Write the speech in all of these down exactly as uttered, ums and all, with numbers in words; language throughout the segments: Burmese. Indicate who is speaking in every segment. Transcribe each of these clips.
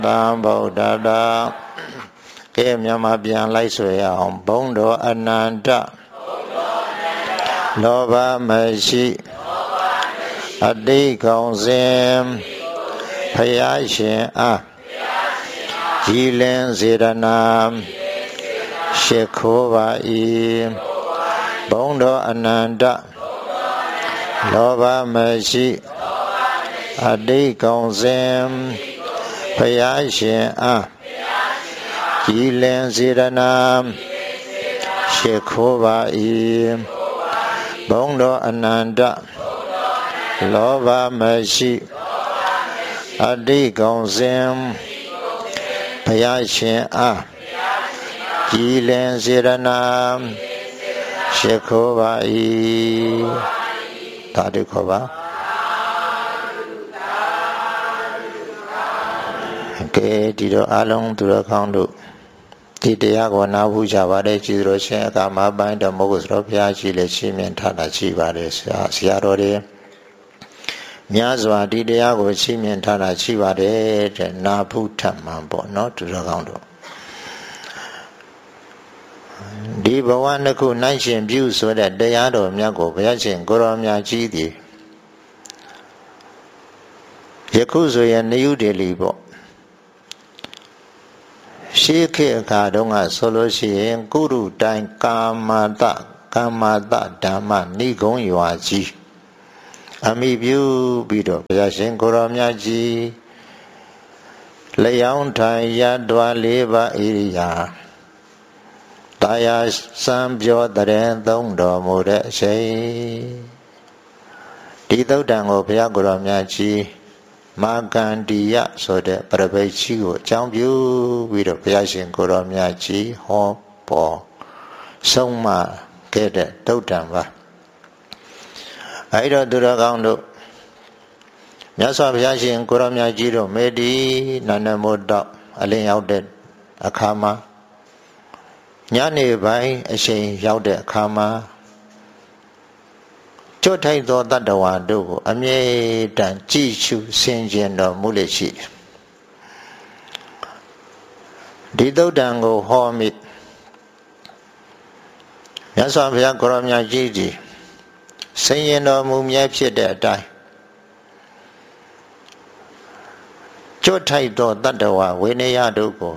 Speaker 1: Đà Bồ Đà Đà Cái mà biển lại xuôi hồng bông đồ Ananda Lô ba mê sĩ Adi công xem Phây ái xe á Dì lên dì đà nam Shê khô ba y Bông đồ Ananda Lô ba mê sĩ Adi công xem Phây ái xe á Dì lên dì đà nam Shê khô ba y Bông đồ Ananda Lô ba mê sĩ Adi công xem Phây ái xe á Dì lên dì đà nam Shê khô ba y Ta đi khô ba Cái đi đó á lông tù đó không đủ Thì tế ác của nào hữu trả bà đây Chỉ rồi xe cả má bánh đó mô gục rộp ya Chỉ lệ chi miền thật là chi bà đây Xia rồi đây Nhá dọa đi tế ác của chi miền thật là chi bà đây Nà phú thầm mà bỏ nó tù đó không đủ Đi bà hoa nè khu nãy xin biểu số đẹp tế ác đồ mẹ của bà xin cô rõm ya chi đi Yết khu số ya níu đề lì bộ Shê khê khá đông á sô lô xì Cú rù đành ca ma tạ Ca ma tạ đà ma ni gông yuwa chi A mi biu bì đồ Bà xin cô rõm ya chi Lê yóng thái ya đoà lê ba ý ya Ta ya sám biô tà rèn tông đồ mù rẹ xê Đi tấu đàn ngộ bà cô rõm ya chi Ma can đi ya so de Bà bê chi của cháu biu Vì đồ bà xin cô rõm ya chi Hò bò Sông mà kê de tấu đàn va Ấy đó tôi đã gong được Nhá xoa bà xin cô rõm ya chi đồ Mê đi nà nà mô đọc À lên yào de À khá ma Nhá nê bái À xin yào de À khá ma Cho thay do tát đà hòa đô A mê đàn chi chú Sinh duyên đồ mũ lệ chi Đi tấu đàn ngô hò mịt Nhá xoa bà cô rõm ya chi đi Sinh duyên đồ mũ mẹ phía đệ đài Cho thay do tát đà hòa Vê nê ya đô cô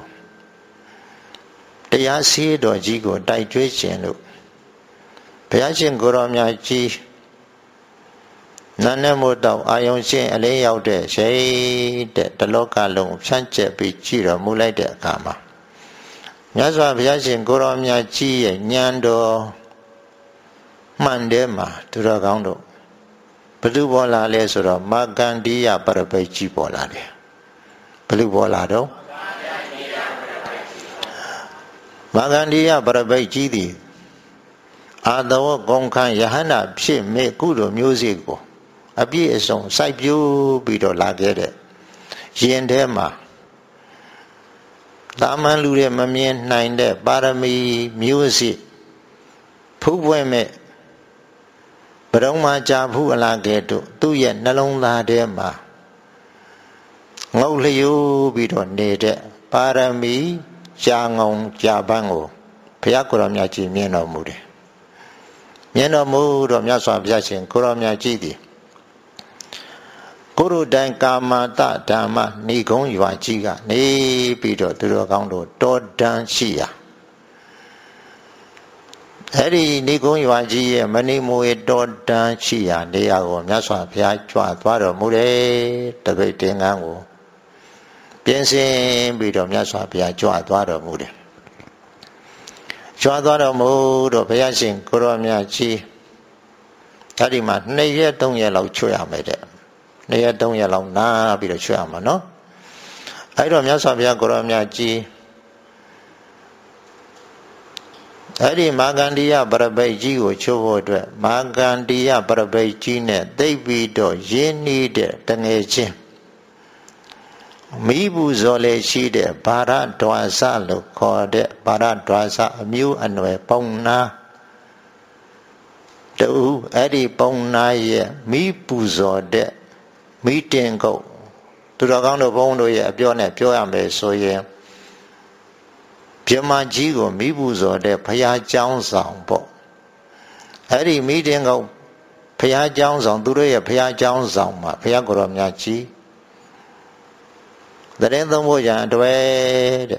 Speaker 1: တရားစီးတော်ကြီးကိုတိုက်ကျွေးခြင်းလို့ဘုရားရှင်ကိုရောမြတ်ကြီးနာနဲ့မို့တော့အာယုံရှင်အလင်းရောက်တဲ့ရှိတဲ့တလောကလုံးဖြန့်ကျက်ပြီးကြည်တော်မူလိုက်တဲ့အခါမှာမြတ်စွာဘုရားရှင်ကိုရောမြတ်ကြီးရဲ့ဉာဏ်တော်မှန်တယ်မှာသူတော်ကောင်းတို့ဘယ်သူပေါ်လာလဲဆိုတော့မာကန္တိယပရပိတ်ကြီးပေါ်လာတယ်ဘယ်သူပေါ်လာတော့မာဂန္ဒီယပရပိတ်ကြီးသည်အာသဝဂုံခံယဟန္တာဖြစ်မဲ့ကုသိုလ်မျိုးစေ့ကိုအပြည့်အစုံစိုက်ပျိုးပြီးတော့လာခဲ့တဲ့ရင်ထဲမှာသာမန်လူတွေမမြင်နိုင်တဲ့ပါရမီမျိုးစေ့ဖူးပွင့်မဲ့ဘရုံမှာကြာဖူးအလားကဲ့သို့သူ့ရဲ့နှလုံးသားထဲမှာငုတ်လျိုးပြီးတော့နေတဲ့ပါရမီကြာငုံကြာပန်းကိုဘုရားကိုရောမြတ်ကြီးမြင်တော်မူတယ်မြင်တော်မူတော့မြတ်စွာဘုရားရှင်ကိုရောမြတ်ကြီးသည်ကိုရုတိုင်ကာမတဓမ္မဏိဂုံးရွာကြီးကနေပြီးတော့သူတော်ကောင်းတို့တောတန်းရှိရာအဲ့ဒီဏိဂုံးရွာကြီးရဲ့မဏိမွေတောတန်းရှိရာနေရာကိုမြတ်စွာဘုရားကြွသွားတော်မူတယ်တပိတ်တင်ငန်းကိုပြင်ဆင်ပြီးတော့မြတ်စွာဘုရားကြွသွားတော်မူတယ်ကြွသွားတော်မူတော့ဘုရားရှင်ကိုရောမြတ်ကြီးအဲ့ဒီမှာနှစ်ရက်သုံးရက်လောက်ချွတ်ရမယ်တဲ့နှစ်ရက်သုံးရက်လောက်နားပြီးတော့ချွတ်ရမှာနော်အဲ့တော့မြတ်စွာဘုရားကိုရောမြတ်ကြီးအဲ့ဒီမာဂန္ဒီယပရပိတ်ကြီးကိုချွတ်ဖို့အတွက်မာဂန္ဒီယပရပိတ်ကြီးနဲ့သိပ်ပြီးတော့ရင်းနှီးတဲ့တငယ်ချင်းမိဘူးဇော်လေရှိတဲ့ဘာရဒွါစလို့ခေါ်တဲ့ဘာရဒွါစအမျိုးအနွယ်ပုံနာတူအဲ့ဒီပုံနာရဲ့မိပူဇော်တဲ့မိတင်ကုတ်သူသူတော်ကောင်းတို့ဘုန်းတို့ရဲ့အပြောနဲ့ပြောရမယ်ဆိုရင်ပြမကြီးကိုမိပူဇော်တဲ့ဘုရားကျောင်းဆောင်ပေါ့အဲ့ဒီမိတင်ကုတ်ဘုရားကျောင်းဆောင်သူတို့ရဲ့ဘုရားကျောင်းဆောင်မှာဘုရားကိုယ်တော်မြတ်ကြီးတရင်သုံးဖို့ရန်အတွက်တဲ့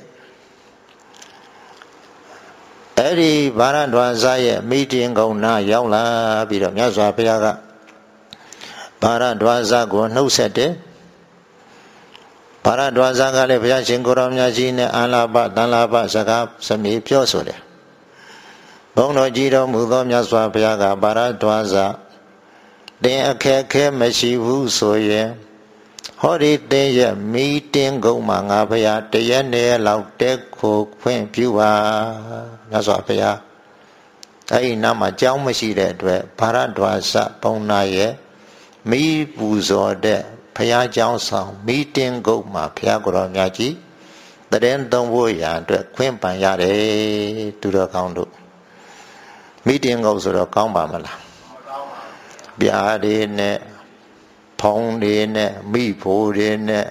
Speaker 1: အဲ့ဒီဗာရဒွါဇရဲ့မိတင်ကုတ်နာရောက်လာပြီးတော့မြတ်စွာဘုရားကဗာရဒွါဇကိုနှုတ်ဆက်တယ်ဗာရဒွါဇကလည်းဘုရားရှင်ကိုယ်တော်မြတ်ကြီးနဲ့အာလာပတန်လာပစကားစမေပြောဆိုတယ်ဘုန်းတော်ကြီးတော်မူသောမြတ်စွာဘုရားကဗာရဒွါဇတင်အခက်ခဲမရှိဘူးဆိုရင်ဟောဒီတင်ရဲ့မိတင်ကုန်းမှာငါဘုရားတရက်နဲ့လောက်တက်ခိုခွင့်ပြုပါမြတ်စွာဘုရားအဲ့ဒီနားမှာကြောင်းမရှိတဲ့အတွက်ဗာရဒွါဇပုံနာရဲ့မိပူဇော်တဲ့ဘုရားကျောင်းဆောင်မိတင်ကုတ်မှာဘုရားကိုယ်တော်မြတ်ကြီးတရင်သုံးဖို့ရာအတွက်ခွင့်ပန်ရတယ်သူတော်ကောင်းတို့မိတင်ကုတ်ဆိုတော့ကောင်းပါမလားဗျာတွေနဲ့ဖုံးတွေနဲ့မိဖို့တွေနဲ့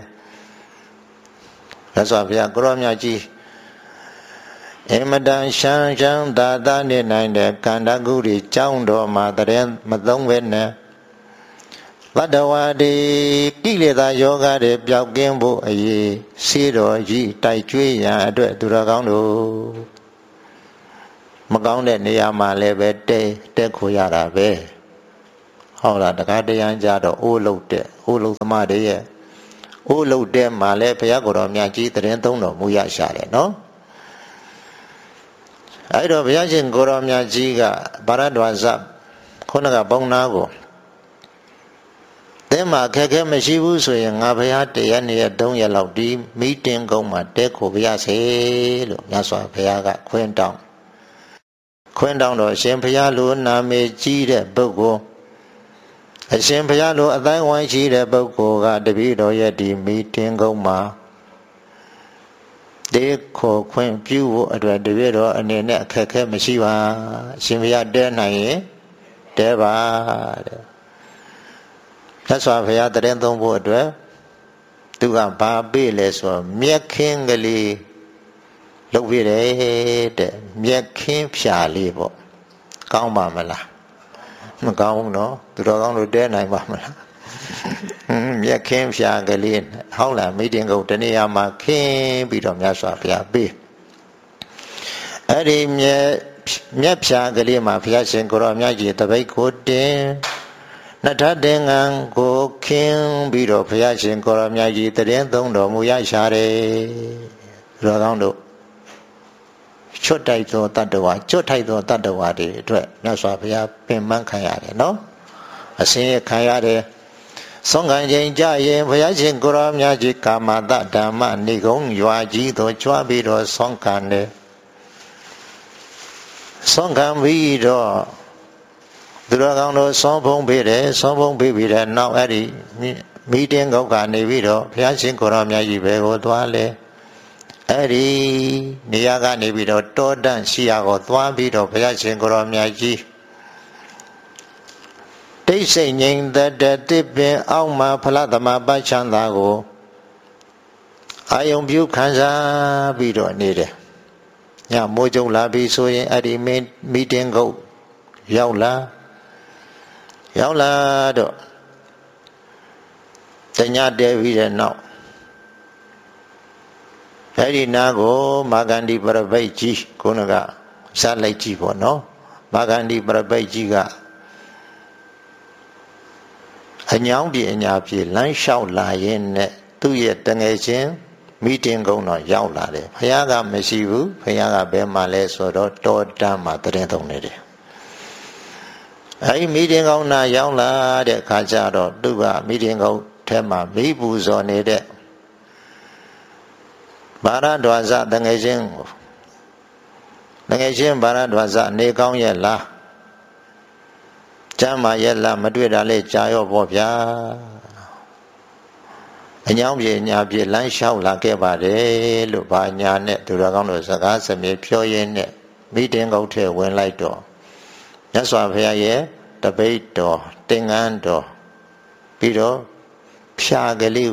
Speaker 1: လက်စွာဘုရားကိုယ်တော်မြတ်ကြီးအမတန်ရှမ်းရှမ်းသာသာနေနိုင်တဲ့ကန္တကုတွေကျောင်းတော်မှာတရင်မသုံးပဲနဲ့ဗတ္တဝါဒီကိလေသာယောဂတွေပျောက်ကင်းဖို့အရေးစေတော်ကြီးတိုက်ကျွေးရန်အတွက်သူတော်ကောင်းတို့မကောင်းတဲ့နေရာမှာလည်းပဲတဲတက်ခိုရတာပဲဟုတ်လားတကားတရားကြတော့အိုးလုတ်တဲ့အိုးလုတ်သမားတွေရဲ့အိုးလုတ်တဲ့မှာလည်းဘုရားကိုယ်တော်မြတ်ကြီးတရင်သုံးတော်မူရရှာတယ်နော်အဲ့တော့ဘုရားရှင်ကိုယ်တော်မြတ်ကြီးကဗာရဒွါဇခုနကပုံနာကိုတဲမှာခက်ခဲမရှိဘူးဆိုရင်ငါဘုရားတရက်နေ့ရက်သုံးရက်လောက်ဒီမိတင်ကုန်းမှာတဲခိုပြရစေလို့မြတ်စွာဘုရားကခွင့်တောင်းခွင့်တောင်းတော့ရှင်ဘုရားလိုနာမည်ကြီးတဲ့ပုဂ္ဂိုလ်အရှင်ဘုရားလိုအတိုင်းဝိုင်းရှိတဲ့ပုဂ္ဂိုလ်ကတပည့်တော်ရဲ့ဒီမိတင်ကုန်းမှာတဲခိုခွင့်ပြုဖို့အတွက်တပည့်တော်အနေနဲ့အခက်ခဲမရှိပါအရှင်ဘုရားတဲနိုင်ရင်တဲပါတဲ့မြတ်စွာဘုရားတရင်သုံးဖို့အတွက်သူကဘာပေးလဲဆိုမြက်ခင်းကလေးလုပ်ပြတယ်တဲ့မြက်ခင်းဖြာလေးပေါ့ကောင်းပါမလားမကောင်းဘူးနော်သူတော်ကောင်းတို့တဲနိုင်ပါမလားမြက်ခင်းဖြာကလေးဟောင်းလာမိတင်ကုတ်တနေရာမှာခင်းပြီးတော့မြတ်စွာဘုရားပေးအဲ့ဒီမြက်မြက်ဖြာကလေးမှာဘုရားရှင်ကိုရောမြတ်ကြီးတပိတ်ကိုတင်နထတင်ငံကိုခင်းပြီးတော့ဘုရားရှင်ကိုရောမြတ်ကြီးတရင်သုံးတော်မူရရှာတယ်သူတော်ကောင်းတို့ချွတ်တိုက်သောတတ္တဝါချွတ်ထိုက်သောတတ္တဝါတွေအတွက်မြတ်စွာဘုရားပင်ပန်းခံရတယ်နော်အစင်းရခံရတယ်ဆုံးခံချိန်ကြရင်ဘုရားရှင်ကိုရောမြတ်ကြီးကာမတဓမ္မနေကုံရွာကြီးသို့ကြွားပြီးတော့ဆုံးခံတယ်ဆုံးခံပြီးတော့သူတော်ကောင်းတို့ဆုံးဖုံးပေးတယ်ဆုံးဖုံးပေးပြီးတဲ့နောက်အဲ့ဒီမိတင်ကုတ်ကနေပြီးတော့ဘုရားရှင်ကိုရောမြတ်ကြီးပဲကိုသွားလဲအဲ့ဒီနေရာကနေပြီးတော့တောတန့်ရှိရာကိုသွားပြီးတော့ဘုရားရှင်ကိုရောမြတ်ကြီးတိတ်ဆိတ်ငြိမ်သက်တဲ့တစ်ပင်အောက်မှာဖလားသမပတ်ချမ်းသာကိုအာယုံပြုခံစားပြီးတော့နေတယ်ညမိုးကြုံလာပြီဆိုရင်အဲ့ဒီမိတင်ကုတ်ရောက်လာရောက်လာတော့တညတဲပြီးတဲ့နောက်အဲ့ဒီနာကိုမာဂန္ဒီပရပိတ်ကြီးခုနကစလိုက်ကြည့်ပေါ့နော်မာဂန္ဒီပရပိတ်ကြီးကအညောင်းပြေအညာပြေလမ်းလျှောက်လာရင်နဲ့သူ့ရဲ့တငယ်ချင်းမိတင်ကုန်းတော့ရောက်လာတယ်ဘုရားကမရှိဘူးဘုရားကဘယ်မှာလဲဆိုတော့တောတန်းမှာတရင်သုံးနေတယ်အဲဒီမိတင်ကုန်းနာရောက်လာတဲ့အခါကျတော့သူကမိတင်ကုန်းထဲမှာမိပူဇော်နေတဲ့ဘာရဒွါဇတငယ်ချင်းကိုတငယ်ချင်းဘာရဒွါဇနေကောင်းရဲ့လားကျမ်းမာရဲ့လားမတွေ့တာလေကြာရောပေါ့ဗျာအညောင်းပြေညာပြေလမ်းလျှောက်လာခဲ့ပါတယ်လို့ဘာညာနဲ့သူတော်ကောင်းတို့စကားစမြဲပြောရင်းနဲ့မိတင်ကုတ်ထဲဝင်လိုက်တော့မြတ်စွာဘုရားရဲ့တပိတ်တော်သင်္ကန်းတော်ပြီးတော့ဖြာကလေးကို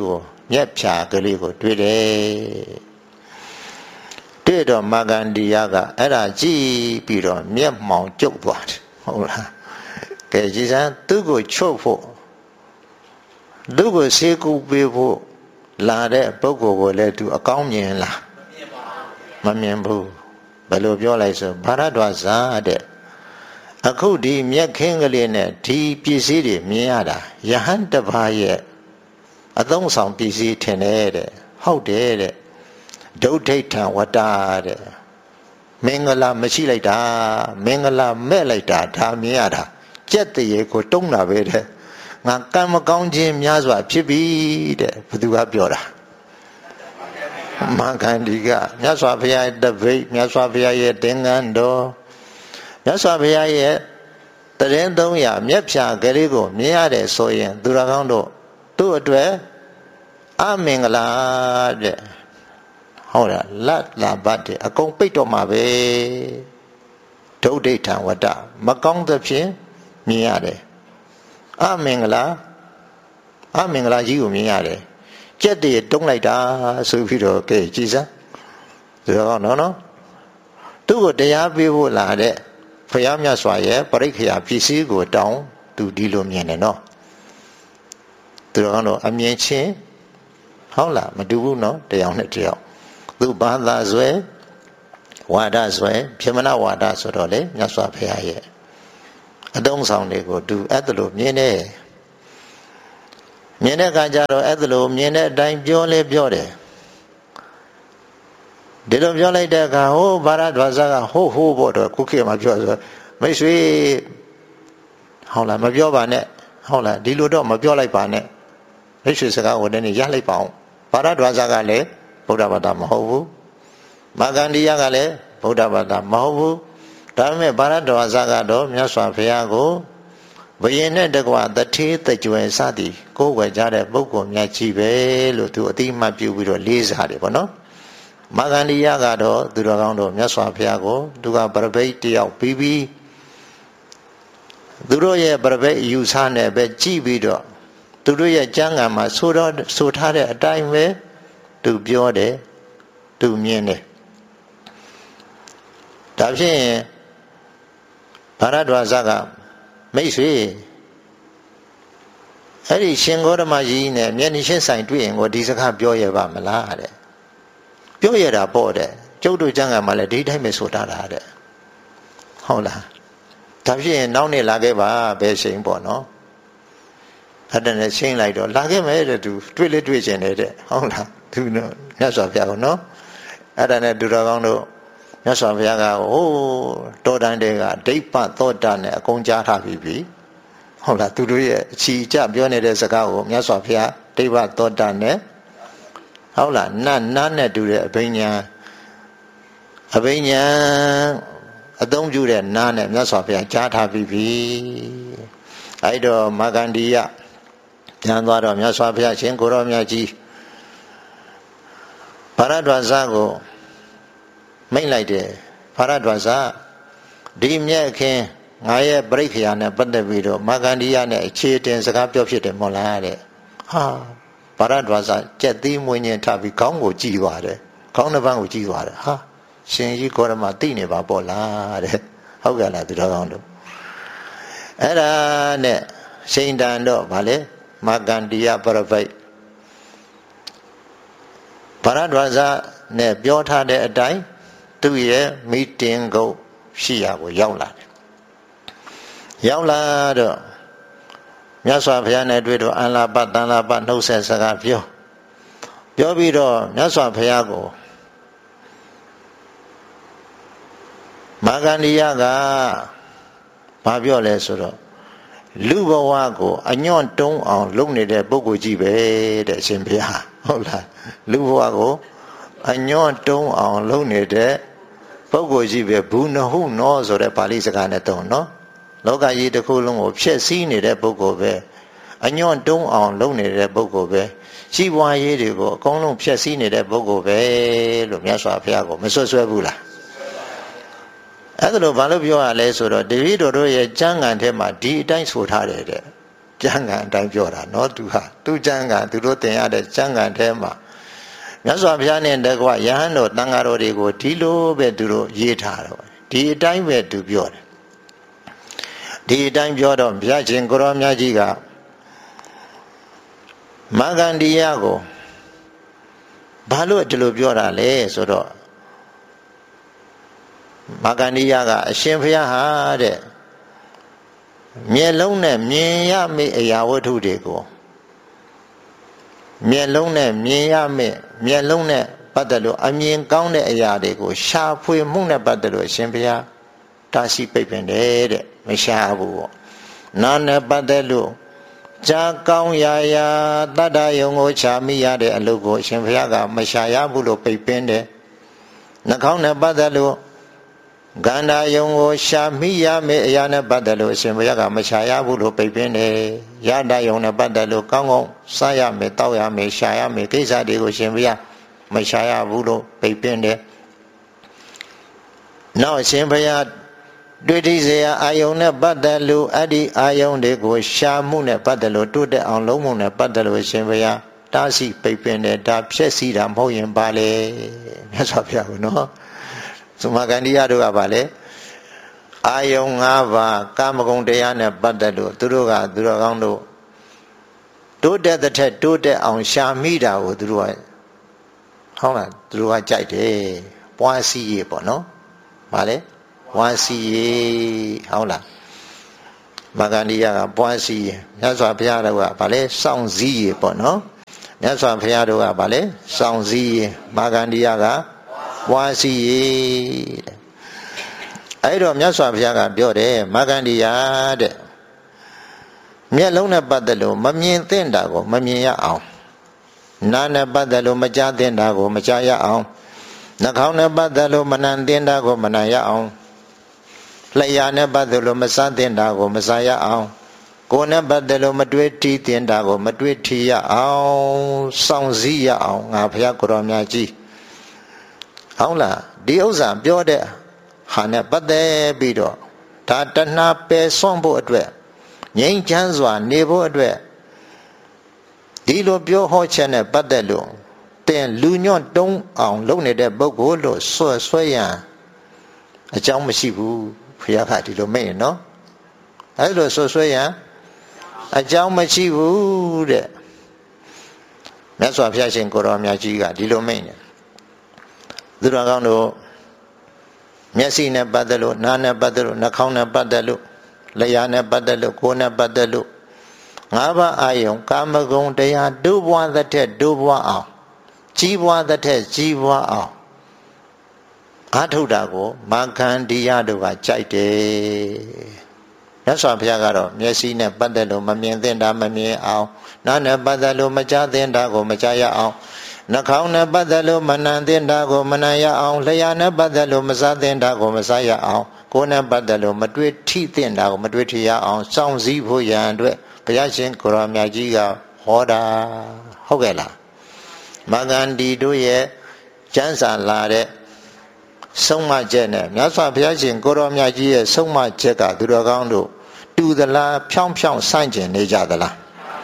Speaker 1: မျက်ဖြာကလေးကိုတွေ့တယ်တွေ့တော့မာဂန္ဒီယကအဲ့ဒါကြည့်ပြီးတော့မျက်မှောင်ကျုပ်သွားတယ်ဟုတ်လားကဲကြည်စမ်းသူ့ကိုချုပ်ဖို့သူ့ကိုဆေးကုပေးဖို့လာတဲ့ပုဂ္ဂိုလ်ကိုလည်းသူအကောင်းမြင်လားမမြင်ဘူးဘယ်လိုပြောလိုက်ဆိုဘာရဒွါဇာတဲ့အခုဒီမျက်ခင်းကလေးနဲ့ဒီပစ္စည်းတွေမြင်ရတာယဟန်တပါးရဲ့အသုံးဆောင်ပစ္စည်းထင်တယ်တဲ့ဟုတ်တယ်တဲ့ဒုဋ္ဌိထံဝတ္တတဲ့မင်္ဂလာမရှိလိုက်တာမင်္ဂလာမဲ့လိုက်တာဒါမြင်ရတာကြက်တရေကိုတုံးတာပဲတဲ့ငါကံမကောင်းခြင်းများစွာဖြစ်ပြီတဲ့ဘသူကပြောတာမာဂန္ဒီကမြတ်စွာဘုရားရဲ့တပိတ်မြတ်စွာဘုရားရဲ့သင်္ကန်းတော်မြတ်စွာဘုရားရဲ့တရင်သုံးရာမျက်ဖြာကလေးကိုမြင်ရတယ်ဆိုရင်သူတော်ကောင်းတို့သူ့အတွက်အမင်္ဂလာတဲ့ဟုတ်လားလတ်လာဘတ်တဲ့အကုန်ပိတ်တော့မှာပဲဒုဋ္ဌိထံဝတ္တမကောင်းသဖြင့်မြင်ရတယ်အမင်္ဂလာအမင်္ဂလာကြီးကိုမြင်ရတယ်ကြက်တည်းတုံးလိုက်တာဆိုပြီးတော့ကဲကြည်စမ်းဒါတော့နော်နော်သူ့ကိုတရားပေးဖို့လာတဲ့ဘုရားမြတ်စွာရဲ့ပရိက္ခယာပစ္စည်းကိုတောင်းသူဒီလိုမြင်တယ်နော်သူတော့အမြင်ချင်းဟုတ်လားမတူဘူးနော်တရားနဲ့တရားသူဘာသာဆွဲဝါဒဆွဲပြမနာဝါဒဆိုတော့လေမြတ်စွာဘုရားရဲ့အတုံးဆောင်တွေကိုသူအဲ့ဒါလိုမြင်တယ်မြင်တဲ့အခါကျတော့အဲ့ဒါလိုမြင်တဲ့အတိုင်းပြောလဲပြောတယ်ဒီလိုပြောလိုက်တဲ့အခါဟိုဘာရဒွါဇကဟိုးဟိုးပေါ့တော့ခုခေတ်မှာပြောဆိုမိတ်ဆွေဟုတ်လားမပြောပါနဲ့ဟုတ်လားဒီလိုတော့မပြောလိုက်ပါနဲ့မိတ်ဆွေစကားကိုတည်းရလိုက်ပါအောင်ဘာရဒွါဇကလည်းဗုဒ္ဓဘာသာမဟုတ်ဘူးမာဂန္ဒီယကလည်းဗုဒ္ဓဘာသာမဟုတ်ဘူးဒါပေမဲ့ဘာရဒွါဇကတော့မြတ်စွာဘုရားကိုဘယင်နဲ့တကွာတထေးတကြွယ်စသည်ကိုယ်ွယ်ကြတဲ့ပုဂ္ဂိုလ်များကြီးပဲလို့သူအတိအမှတ်ပြုပြီးတော့လေးစားတယ်ပေါ့နော်မာဂန္ဒီယကတော့သူတော်ကောင်းတို့မြတ်စွာဘုရားကိုသူကပရဘိတ်တယောက်ပြီးပြီးသူတို့ရဲ့ပရဘိတ်ယူဆနဲ့ပဲကြည့်ပြီးတော့သူတို့ရဲ့ကျမ်းဂန်မှာဆိုတော့ဆိုထားတဲ့အတိုင်းပဲသူပြောတယ်သူမြင်တယ်ဒါဖြင့်ဘာရဒွါဇကမိတ်ဆွေအဲ့ဒီရှင်ဂေါတမကြီးနဲ့မျက်နှာချင်းဆိုင်တွေ့ရင်ကိုဒီစကားပြောရပါမလားတဲ့ပြောရတာပေါ့တဲ့ကျုပ်တို့ကျမ်းဂန်မှာလည်းဒီတိုင်းပဲဆိုတာတာတဲ့ဟုတ်လားဒါဖြင့်နောက်နေ့လာခဲ့ပါဘယ်ချိန်ပေါ့နော်အဲ့ဒါနဲ့ချင်းလိုက်တော့လာခဲ့မယ်တဲ့သူတွေ့လေတွေ့ကျင်တယ်တဲ့ဟုတ်လားသူနော်မြတ်စွာဘုရားကနော်အဲ့ဒါနဲ့သူတော်ကောင်းတို့မြတ်စွာဘုရားကဟိုးတောတန်းတဲကဒိဋ္ဌသောတာနဲ့အကုန်ကြားထားပြီးပြီဟုတ်လားသူတို့ရဲ့အချီအကျပြောနေတဲ့စကားကိုမြတ်စွာဘုရားဒိဋ္ဌသောတာနဲ့ဟုတ်လားနတ်နတ်နဲ့တူတဲ့အဘိညာအဘိညာအသုံးပြုတဲ့နားနဲ့မြတ်စွာဘုရားကြားထားပြီးပြီအဲ့တော့မာဂန္ဒီယပြန်သွားတော့မြတ်စွာဘုရားရှင်ကိုရောမြတ်ကြီးဘာရဒွါဇကိုမိတ်လိုက်တယ်ဘာရဒွါဇဒီမြက်ခင်ငါရဲ့ပရိက္ခယာနဲ့ပတ်သက်ပြီးတော့မာဂန္ဒီယနဲ့အခြေတင်စကားပြောဖြစ်တယ်မို့လားတဲ့ဟာဘာရဒွါဇကြက်သီးမွေးညင်ထပြီးခေါင်းကိုကြည့်သွားတယ်ခေါင်းတစ်ပန်းကိုကြည့်သွားတယ်ဟာရှင်ကြီးကောရမသိနေပါပေါ့လားတဲ့ဟုတ်ကဲ့လားသူတော်ကောင်းတို့အဲ့ဒါနဲ့ရှိန်တန်တော့ဗာလေမာဂန္ဒီယပရဘိတ်ဘာရဒွါဇနဲ့ပြောထားတဲ့အတိုင်းသူ့ရဲ့မီတင်ကုတ်ရှိရာကိုရောက်လာတယ်ရောက်လာတော့မြတ်စွာဘုရားနဲ့တွေ့တော့အန္လာပတန်လာပနှုတ်ဆက်စကားပြောပြောပြီးတော့မြတ်စွာဘုရားကိုမာဂန္ဒီယကဘာပြောလဲဆိုတော့လူဘဝကိုအညွန့်တုံးအောင်လုပ်နေတဲ့ပုဂ္ဂိုလ်ကြီးပဲတဲ့အရှင်ဘုရားဟုတ်လားလူဘဝကိုအညွန့်တုံးအောင်လုပ်နေတဲ့ပုဂ္ဂိုလ်ကြီးပဲဘူးနဟုနောဆိုတဲ့ပါဠိစကားနဲ့တုံးနော်လောကကြီးတစ်ခုလုံးကိုဖျက်ဆီးနေတဲ့ပုဂ္ဂိုလ်ပဲအညွန့်တုံးအောင်လုပ်နေတဲ့ပုဂ္ဂိုလ်ပဲရှိပွားရေးတွေကိုအကုန်လုံးဖျက်ဆီးနေတဲ့ပုဂ္ဂိုလ်ပဲလို့မြတ်စွာဘုရားကိုမဆွဆွဲဘူးလားအဲ့ဒါလို့ဘာလို့ပြောရလဲဆိုတော့တပည့်တော်တို့ရဲ့ကျမ်းဂန်ထဲမှာဒီအတိုင်းဆိုထားတယ်တဲ့ကျမ်းဂန်အတိုင်းပြောတာနော်သူဟာသူကျမ်းဂန်သူတို့သင်ရတဲ့ကျမ်းဂန်ထဲမှာမြတ်စွာဘုရားနဲ့တကွယဟန်တော်တန်ဃာတော်တွေကိုဒီလိုပဲသူတို့ရေးထားတော့ဒီအတိုင်းပဲသူပြောတယ်ဒီအတိုင်းပြောတော့ဘုရားရှင်ကိုရောမြတ်ကြီးကမဂ္ဂန္ဒီယကိုဘာလို့ဒီလိုပြောတာလဲဆိုတော့မဂ္ဂန္ဒီယကအရှင်ဘုရားဟာတဲ့မျက်လုံးနဲ့မြင်ရမယ့်အရာဝတ္ထုတွေကိုမျက်လုံးနဲ့မြင်ရမယ့်မျက်လုံးနဲ့ပတ်သက်လို့အမြင်ကောင်းတဲ့အရာတွေကိုရှာဖွေမှုနဲ့ပတ်သက်လို့အရှင်ဘုရားတာရှိပိတ်ပင်တယ်တဲ့မရှာဘူးပေါ့နာနဲ့ပတ်သက်လို့ကြာကောင်းရာရာတတ္တယုံကိုရှာမိရတဲ့အလုပ်ကိုအရှင်ဘုရားကမရှာရဘူးလို့ပိတ်ပင်တယ်နှာခေါင်းနဲ့ပတ်သက်လို့ကန္တာယုံကိုရှာမိရမယ့်အရာနဲ့ပတ်သက်လို့အရှင်ဘုရားကမရှာရဘူးလို့ပိတ်ပင်တယ်ရတယုံနဲ့ပတ်သက်လို့ကောင်းကောင်းစားရမယ်တောက်ရမယ်ရှာရမယ်ကိစ္စတွေကိုရှင်ဘုရားမရှာရဘူးလို့ပိတ်ပင်တယ်နောက်အရှင်ဘုရားတွေ့ထိစေအာယုံနဲ့ပတ်သက်လို့အဲ့ဒီအာယုံတွေကိုရှာမှုနဲ့ပတ်သက်လို့တိုးတက်အောင်လုံးမှုနဲ့ပတ်သက်လို့အရှင်ဘုရားတားဆီးပိတ်ပင်တယ်ဒါဖြည့်စည်းတာမဟုတ်ရင်ပါလေမြတ်စွာဘုရားကနော်သမဂန္ဒီယတို့ကပါလေအာယုံ၅ပါးကာမဂုဏ်တရားနဲ့ပတ်သက်လို့သူတို့ကသူတော်ကောင်းတို့တိုးတက်တဲ့ထက်တိုးတက်အောင်ရှာမိတာကိုသူတို့ကဟုတ်လားသူတို့ကကြိုက်တယ်ပွားစီရပေါ့နော်ဗါလေဝါစီရေဟုတ်လားမဂန္ဒီယကပွားစီရေမြတ်စွာဘုရားတို့ကဗါလေစောင့်စည်းရေပေါ့နော်မြတ်စွာဘုရားတို့ကဗါလေစောင့်စည်းရေမဂန္ဒီယကပွားစီရေအဲ့တော့မြတ်စွာဘုရားကပြောတယ်မဂန္ဒီယတဲ့မျက်လုံးနဲ့ပတ်သက်လို့မမြင်သင့်တာကိုမမြင်ရအောင်နားနဲ့ပတ်သက်လို့မကြားသင့်တာကိုမကြားရအောင်နှာခေါင်းနဲ့ပတ်သက်လို့မနံသင့်တာကိုမနံရအောင်လျှာနဲ့ပတ်သက်လို့မစားသင့်တာကိုမစားရအောင်ကိုယ်နဲ့ပတ်သက်လို့မတွေးထီးသင့်တာကိုမတွေးထီးရအောင်စောင့်စည်းရအောင်ငါဘုရားကိုရောမြတ်ကြီးဟုတ်လားဒီဥစ္စာပြောတဲ့ဟာနဲ့ပတ်သက်ပြီးတော့ဒါတဏှာပယ်ဆွန့်ဖို့အတွက်ငြိမ်းချမ်းစွာနေဖို့အတွက်ဒီလိုပြောဟောချက်နဲ့ပတ်သက်လို့တင်လူညွန့်တုံးအောင်လုပ်နေတဲ့ပုဂ္ဂိုလ်လို့ဆွဲဆွဲရန်အကြောင်းမရှိဘူးဘုရားကဒီလိုမိတ်နော်အဲ့လိုဆွဲဆွဲရန်အကြောင်းမရှိဘူးတဲ့မြတ်စွာဘုရားရှင်ကိုရောမြတ်ကြီးကဒီလိုမိတ်နေသူတော်ကောင်းတို့မျက်စိနဲ့ပတ်သက်လို့နားနဲ့ပတ်သက်လို့နှာခေါင်းနဲ့ပတ်သက်လို့လျှာနဲ့ပတ်သက်လို့ကိုယ်နဲ့ပတ်သက်လို့ငါးပါးအာယုံကာမဂုဏ်တရားဒုဘဝသက်တဲ့ဒုဘဝအောင်ကြီးပွားတဲ့ကြီးပွားအောင်အာထုတာကိုမဂ္ဂန္ဒီယတို့ကကြိုက်တယ်မြတ်စွာဘုရားကတော့မျက်စိနဲ့ပတ်သက်လို့မမြင်သင့်တာမမြင်အောင်နားနဲ့ပတ်သက်လို့မကြားသင့်တာကိုမကြားရအောင်နှာခေါင်းနဲ့ပတ်သက်လို့မနံသင့်တာကိုမနံရအောင်လျှာနဲ့ပတ်သက်လို့မစားသင့်တာကိုမစားရအောင်ကိုယ်နဲ့ပတ်သက်လို့မတွေးထိသင့်တာကိုမတွေးထိရအောင်စောင့်စည်းဖို့ရန်အတွက်ဘုရားရှင်ကိုရောမြတ်ကြီးကဟောတာဟုတ်ကဲ့လားမဂ္ဂန္ဒီတို့ရဲ့ကျမ်းစာလာတဲ့ဆုံးမချက်နဲ့မြတ်စွာဘုရားရှင်ကိုရောမြတ်ကြီးရဲ့ဆုံးမချက်ကသူတော်ကောင်းတို့တူသလားဖြောင်းဖြောင်းဆန့်ကျင်နေကြသလား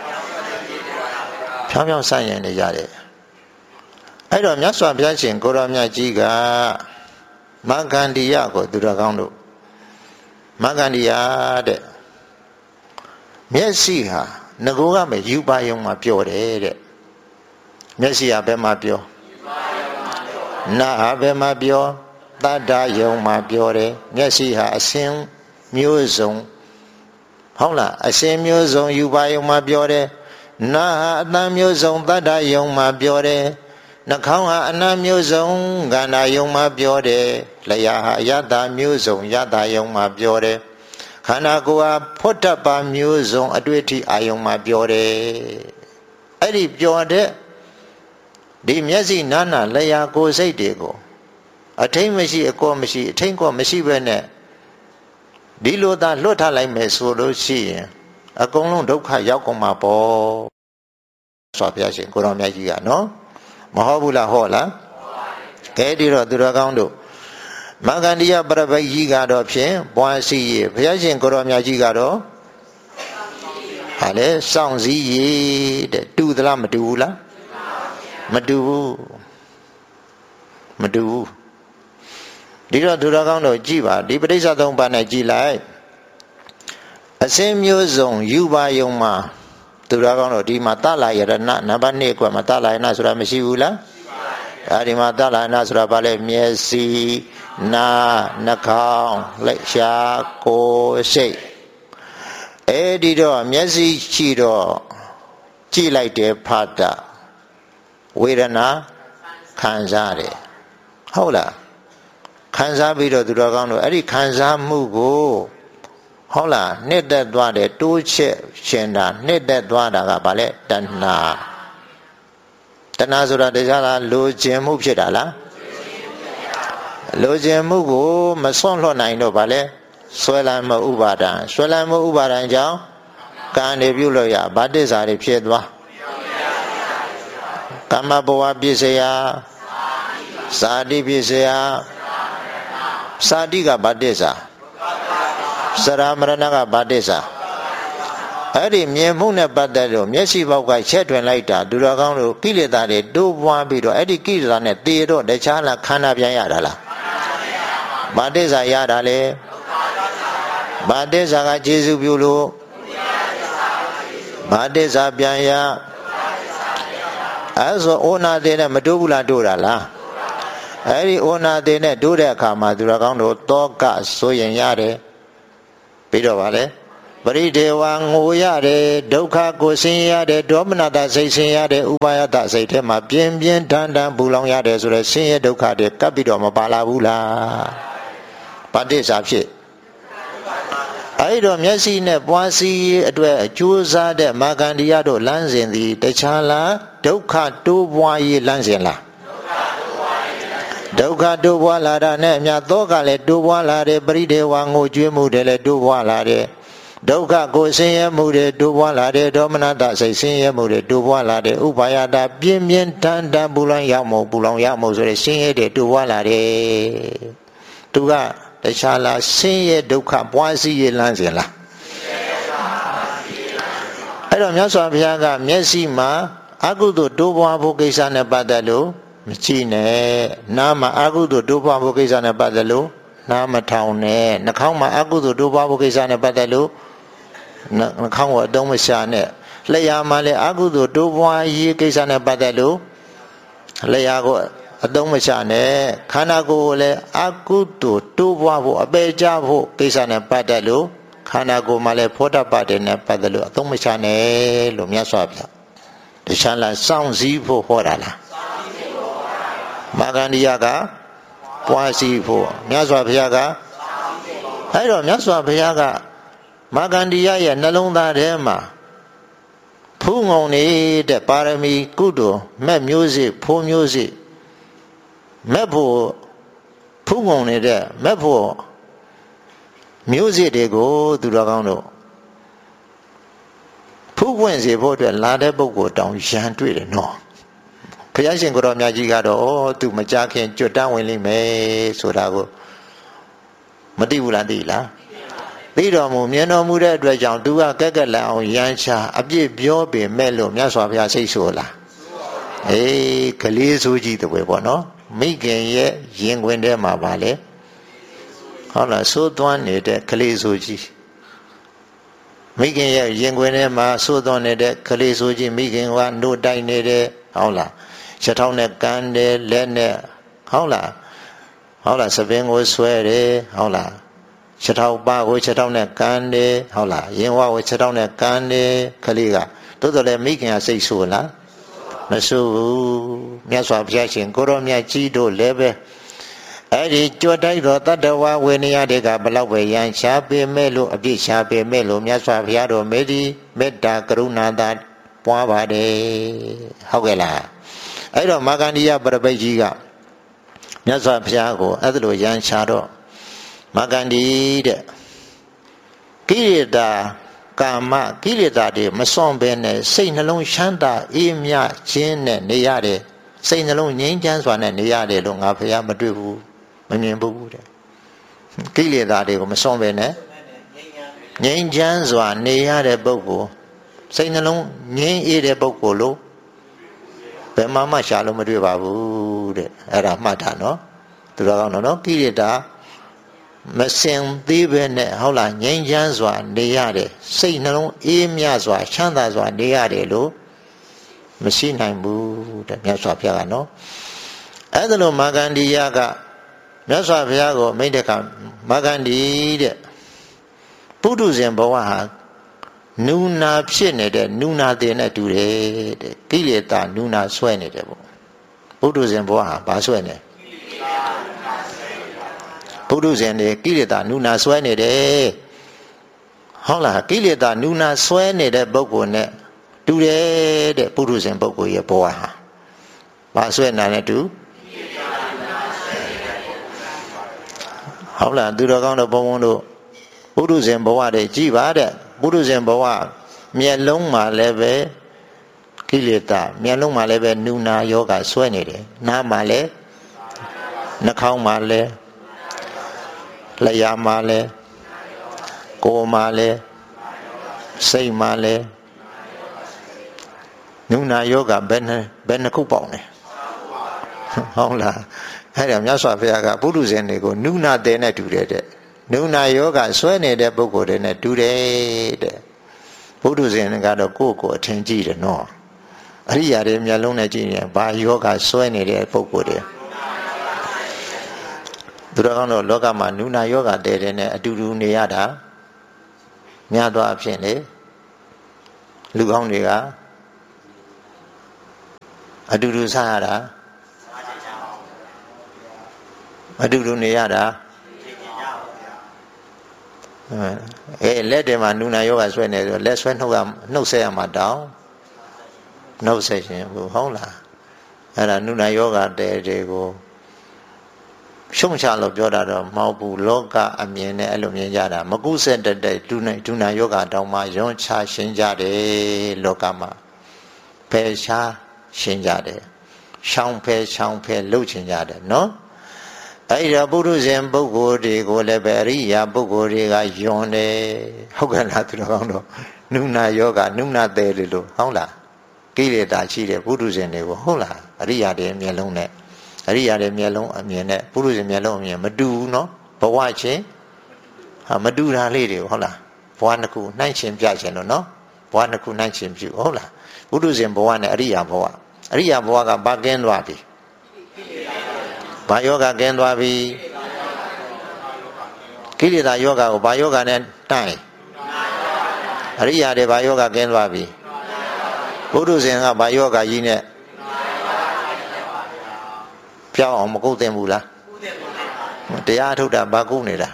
Speaker 1: ဖြောင်းဖြောင်းဆန့်ကျင်နေကြတယ်အဲ့တော့မြတ်စွာဘုရားရှင်ကိုရောမြတ်ကြီးကမဂ္ဂန္ဒီယကိုသူတော်ကောင်းတို့မဂ္ဂန္ဒီယတဲ့မျက်စိဟာငကိုကမယူပါယုံမှာပြောတယ်တဲ့မျက်စိဟာဘယ်မှာပြောနာဟာဘယ်မှာပြောတတ္တယုံမှာပြောတယ်မျက်စိဟာအစဉ်မျိုးစုံဟုတ်လားအစဉ်မျိုးစုံယူပါယုံမှာပြောတယ်နာဟာအတန်မျိုးစုံတတ္တယုံမှာပြောတယ်နှာခေါင်းဟာအနံ့မျိုးစုံကန္တာယုံမှာပြောတယ်လျှာဟာအယတ္တမျိုးစုံယတ္တယုံမှာပြောတယ်ခန္ဓာကိုယ်ဟာဖွတ်တပါမျိုးစုံအတွေ့အထိအာယုံမှာပြောတယ်အဲ့ဒီပြောတဲ့ဒီမျက်စိနာနာလျှာကိုယ်စိတ်တွေကိုအထိန်မရှိအကောမရှိအထိန်ကောမရှိပဲနဲ့ဒီလိုသာလွတ်ထားလိုက်မယ်ဆိုလို့ရှိရင်အကုန်လုံးဒုက္ခရောက်ကုန်မှာပေါ့ဆိုပါဘုရားရှင်ကိုရောမြတ်ကြီးကနော်မဟုတ်ဘူးလားဟောလားကဲဒီတော့သူတော်ကောင်းတို့မဂ္ဂန္ဒီယပရပိတ်ကြီးကတော့ဖြင့်ပွားစီရဘုရားရှင်ကိုရောမြတ်ကြီးကတော့ဟာလေစောင့်စည်းရတဲ့တူသလားမတူဘူးလားမတူဘူးမတူဘူးဒီတော့သူတော်ကောင်းတို့ကြည်ပါဒီပဋိစ္စသုံးပါးနဲ့ကြည်လိုက်အစင်းမျိုးစုံယူပါယုံမှာသူတော်ကောင်းတို့ဒီမှာတလာယရဏနံပါတ်နှစ်ကွမှာတလာယနာဆိုတာမရှိဘူးလားအဲဒီမှာတလာယနာဆိုတာဘာလဲမျက်စိနာနှာခေါင်းလက်ရှားကိုယ်စိတ်အဲဒီတော့မျက်စိရှိတော့ကြည့်လိုက်တယ်ဖတ်တာဝေဒနာခံစားတယ်ဟုတ်လားခံစားပြီးတော့သူတော်ကောင်းတို့အဲ့ဒီခံစားမှုကိုဟုတ်လားနှစ်သက်သွားတယ်တိုးချက်ရှင်တာနှစ်သက်သွားတာကဘာလဲတဏှာတဏှာဆိုတာတရားလားလိုချင်မှုဖြစ်တာလားလိုချင်မှုကိုမစွန့်လွတ်နိုင်တော့ဘာလဲဆွဲလန်းမှုဥပါဒံဆွဲလန်းမှုဥပါဒံကြောင့်ကံနေပြုလို့ရဗတ္တိစာတွေဖြစ်သွားကမ္မဘဝပြည့်စရာစာတိပြည့်စရာစာတိကဗတ္တိစာစရာမရဏကဗတ္တိစာအဲ့ဒီမြင်မှုနဲ့ပတ်သက်လို့မျက်စိပေါက်ကချက်ထွင်လိုက်တာသူတော်ကောင်းတို့ကိလေသာတွေတိုးပွားပြီးတော့အဲ့ဒီကိလေသာနဲ့တည်တော့တခြားလားခန္ဓာပြန်ရတာလားဗတ္တိစာရတာလေဗတ္တိစာကခြေစုပြုလို့ဗတ္တိစာပြန်ရအဲ့ဆိုဩနာသေးနဲ့မတိုးဘူးလားတိုးတာလားအဲ့ဒီဩနာသေးနဲ့တိုးတဲ့အခါမှာသူတော်ကောင်းတို့တောကဆိုရင်ရတယ်ပြီးတော့ဗာလေပရိဒေဝငိုရတယ်ဒုက္ခကိုဆင်းရတယ်ဒေါမနတစိတ်ဆင်းရတယ်ဥပါယတစိတ်ထဲမှာပြင်းပြင်းထန်ထန်ပူလောင်ရတယ်ဆိုတော့ဆင်းရဲဒုက္ခတွေကပ်ပြီးတော့မပါလာဘူးလားဗတ္တိစာဖြစ်အဲ့တော့မျက်စိနဲ့ပွားစီအတွက်အကျိုးစားတဲ့မာဂန္ဒီယတို့လမ်းစဉ်သည်တခြားလားဒုက္ခတိုးပွားရေးလမ်းစဉ်လားဒုက္ခတိုးပွားလာတာနဲ့အများသောကလည်းတိုးပွားလာတယ်ပရိဒေဝငိုကြွေးမှုတွေလည်းတိုးပွားလာတယ်ဒုက္ခကိုဆင်းရဲမှုတွေတိုးပွားလာတယ်ဒေါမနတစိတ်ဆင်းရဲမှုတွေတိုးပွားလာတယ်ဥပါယတာပြင်းပြင်းထန်ထန်ပူလောင်ရမှုပူလောင်ရမှုဆိုတဲ့ဆင်းရဲတွေတိုးပွားလာတယ်သူကတခြားလားဆင်းရဲဒုက္ခပွားစီရလမ်းစဉ်လားအဲ့တော့မြတ်စွာဘုရားကမျက်စိမှာအကုသိုလ်တိုးပွားဖို့ကိစ္စနဲ့ပတ်သက်လို့မကြည့်နဲ့နားမှာအကုသိုလ်တိုးပွားဖို့ကိစ္စနဲ့ပတ်သက်လို့နားမထောင်နဲ့နှာခေါင်းမှာအကုသိုလ်တိုးပွားဖို့ကိစ္စနဲ့ပတ်သက်လို့နှာခေါင်းကိုအတုံးမရှာနဲ့လျှာမှာလည်းအကုသိုလ်တိုးပွားရေးကိစ္စနဲ့ပတ်သက်လို့လျှာကိုအတုံးမချနဲ့ခန္ဓာကိုယ်ကိုလည်းအကုသိုလ်တိုးပွားဖို့အပေကြဖို့ကိစ္စနဲ့ပတ်သက်လို့ခန္ဓာကိုယ်မှာလည်းဖောတ္တပတ္တေနဲ့ပတ်သက်လို့အတုံးမချနဲ့လို့မြတ်စွာဘုရားတခြားလားစောင့်စည်းဖို့ဟောတာလားမာဂန္ဒီယကပွားစည်းဖို့မြတ်စွာဘုရားကအဲ့တော့မြတ်စွာဘုရားကမာဂန္ဒီယရဲ့နှလုံးသားထဲမှာဖူးငုံနေတဲ့ပါရမီကုသိုလ်မဲ့မျိုးစေ့ဖိုးမျိုးစေ့မဲ့ဖို့ဖူးငုံနေတဲ့မဲ့ဖို့မျိုးစေ့တွေကိုသူတော်ကောင်းတို့ဖူးပွင့်စေဖို့အတွက်လာတဲ့ပုဂ္ဂိုလ်တောင်ရန်တွေ့တယ်နော်ဘုရားရှင်ကိုယ်တော်မြတ်ကြီးကတော့ဩသူမကြခင်ကြွတန်းဝင်လိမ့်မယ်ဆိုတာကိုမသိဘူးလားသိလားသိတော်မူမြင်တော်မူတဲ့အတွက်ကြောင့်သူကကက်ကက်လန်အောင်ရန်ချအပြစ်ပြောပေမဲ့လို့မြတ်စွာဘုရားစိတ်ဆိုးလားအေးကလေးဆိုးကြီးတပွဲပေါ့နော်မိခင်ရဲ့ရင်ခွင်ထဲမှာပါလေဟုတ်လားဆိုးသွမ်းနေတဲ့ကလေးဆိုးကြီးမိခင်ရဲ့ရင်ခွင်ထဲမှာဆိုးသွမ်းနေတဲ့ကလေးဆိုးကြီးမိခင်ကနှုတ်တိုက်နေတဲ့ဟုတ်လားချက်ထောင်းနဲ့ကန်တယ်လက်နဲ့ဟုတ်လားဟုတ်လားစပင်းကိုဆွဲတယ်ဟုတ်လားချက်ထောက်ပါကိုချက်ထောက်နဲ့ကန်တယ်ဟုတ်လားရင်ဝါကိုချက်ထောက်နဲ့ကန်တယ်ကလေးကတိုးတော်လည်းမိခင်ကစိတ်ဆိုးလားမဆိုးဘူးမြတ်စွာဘုရားရှင်ကိုရောမြတ်ကြီးတို့လည်းပဲအဲ့ဒီကြွတိုက်တော်တတ္တဝဝေနယတွေကဘလောက်ပဲရန်ရှားပေမဲ့လို့အပြစ်ရှားပေမဲ့လို့မြတ်စွာဘုရားတော်မေတ္တိမေတ္တာကရုဏာသာပွားပါတယ်ဟုတ်ကဲ့လားအဲ့တော့မာဂန္ဒီယပရပိတ်ကြီးကမြတ်စွာဘုရားကိုအဲ့ဒါလိုရန်ရှားတော့မာဂန္ဒီတဲ့ကိလေသာကာမကိလေသာတွေမစွန့်ဘဲနဲ့စိတ်နှလုံးချမ်းသာအေးမြခြင်းနဲ့နေရတယ်စိတ်နှလုံးငြိမ်းချမ်းစွာနဲ့နေရတယ်လို့ငါဘုရားမတွေ့ဘူးမမြင်ဘူးတဲ့ကိလေသာတွေကိုမစွန့်ဘဲနဲ့ငြိမ်းချမ်းစွာနေရတဲ့ပုဂ္ဂိုလ်စိတ်နှလုံးငြိမ်းအေးတဲ့ပုဂ္ဂိုလ်လို့ဘယ်မှမှရှာလို့မတွေ့ပါဘူးတဲ့အဲ့ဒါမှတ်တာနော်သူတော်ကောင်းနော်ကိလေသာမစင်သေးပဲနဲ့ဟုတ်လားငြိမ်းချမ်းစွာနေရတယ်စိတ်နှလုံးအေးမြစွာချမ်းသာစွာနေရတယ်လို့မရှိနိုင်ဘူးတဲ့မြတ်စွာဘုရားကနော်အဲ့ဒါလို့မာဂန္ဒီယကမြတ်စွာဘုရားကိုမိန့်တဲ့အခါမာဂန္ဒီတဲ့ပုထုဇဉ်ဘဝဟာနူနာဖြစ်နေတဲ့နူနာတင်နဲ့တူတယ်တဲ့ကိလေသာနူနာဆွဲနေတယ်ပေါ့ပုထုဇဉ်ဘဝဟာဘာဆွဲနေပုထုဇဉ်တွေကိလေသာနူနာဆွဲနေတယ်ဟုတ်လားကိလေသာနူနာဆွဲနေတဲ့ပုဂ္ဂိုလ်နဲ့တူတယ်တဲ့ပုထုဇဉ်ပုဂ္ဂိုလ်ရဲ့ဘဝဟာဘာဆွဲနာနဲ့တူဟုတ်လားသူတော်ကောင်းတို့ဘုံဘုံတို့ပုထုဇဉ်ဘဝတွေကြည်ပါတဲ့ပုထုဇဉ်ဘဝမျက်လုံးမှာလည်းပဲကိလေသာမျက်လုံးမှာလည်းပဲနူနာယောဂဆွဲနေတယ်နားမှာလည်းနှာခေါင်းမှာလည်းလျှာမှာလည်းကိုယ်မှာလည်းစိတ်မှာလည်းနူနာယောဂဘယ်နှဘယ်နှခုပေါင်းလဲဟုတ်လားအဲ့ဒါမြတ်စွာဘုရားကပုထုဇဉ်တွေကိုနူနာတဲ့နဲ့တူတယ်တဲ့နုနာယောဂဆွဲနေတဲ့ပုဂ္ဂိုလ်တွေနဲ့တူတယ်တဲ့ဘုဒ္ဓဇင်ကတော့ကိုယ့်ကိုအထင်ကြီးတယ်နော်အရိယာတွေမျက်လုံးနဲ့ကြည့်ရင်ဘာယောဂဆွဲနေတဲ့ပုဂ္ဂိုလ်တွေသူတော်ကောင်းတို့လောကမှာနုနာယောဂတဲတဲ့နဲ့အတူတူနေရတာများသောအားဖြင့်လေလူကောင်းတွေကအတူတူစားရတာအတူတူနေရတာအဲလက်တွေမှာနူနာယောဂဆွဲနေဆိုလက်ဆွဲနှုတ်ရနှုတ်ဆက်ရမှာတောင်းနှုတ်ဆက်ရှင်ဘူးဟုတ်လားအဲ့ဒါနူနာယောဂတဲတွေကိုရှုံချလို့ပြောတာတော့မဟုတ်ဘူးလောကအမြင်နဲ့အဲ့လိုမြင်ကြတာမကုဆက်တတ်တဲ့ဒုနာဒုနာယောဂတောင်းမှယွန်းချရှင်းကြတယ်လောကမှာဖယ်ရှားရှင်းကြတယ်ရှောင်းဖယ်ရှောင်းဖယ်လှုပ်ချင်ကြတယ်နော်အဲ့ဒီပုထုဇဉ်ပုဂ္ဂိုလ်တွေကိုလည်းပဲအရိယာပုဂ္ဂိုလ်တွေကယွန်းတယ်ဟုတ်ကဲ့လားသူတော်ကောင်းတော့နုနာယောဂနုနာသေးလေလို့ဟုတ်လားကိလေသာရှိတဲ့ပုထုဇဉ်တွေကိုဟုတ်လားအရိယာတွေမျက်လုံးနဲ့အရိယာတွေမျက်လုံးအမြင်နဲ့ပုထုဇဉ်မျက်လုံးအမြင်မတူဘူးနော်ဘဝချင်းဟာမတူတာလေးတွေဟုတ်လားဘဝနှစ်ခုနှိုင်းရှင်ပြရှင်လို့နော်ဘဝနှစ်ခုနှိုင်းရှင်ပြုဟုတ်လားပုထုဇဉ်ဘဝနဲ့အရိယာဘဝအရိယာဘဝကဘာကင်းသွားပြီဘာယောဂကင်းသွားပြီကိလေသာယောဂကိုဘာယောဂနဲ့တိုင်းအရိယာတွေဘာယောဂကင်းသွားပြီဘုဒ္ဓဇင်ကဘာယောဂကြီးနဲ့ပြောင်းအောင်မကုတ်သင့်ဘူးလားတရားထုတ်တာဘာကုတ်နေတာ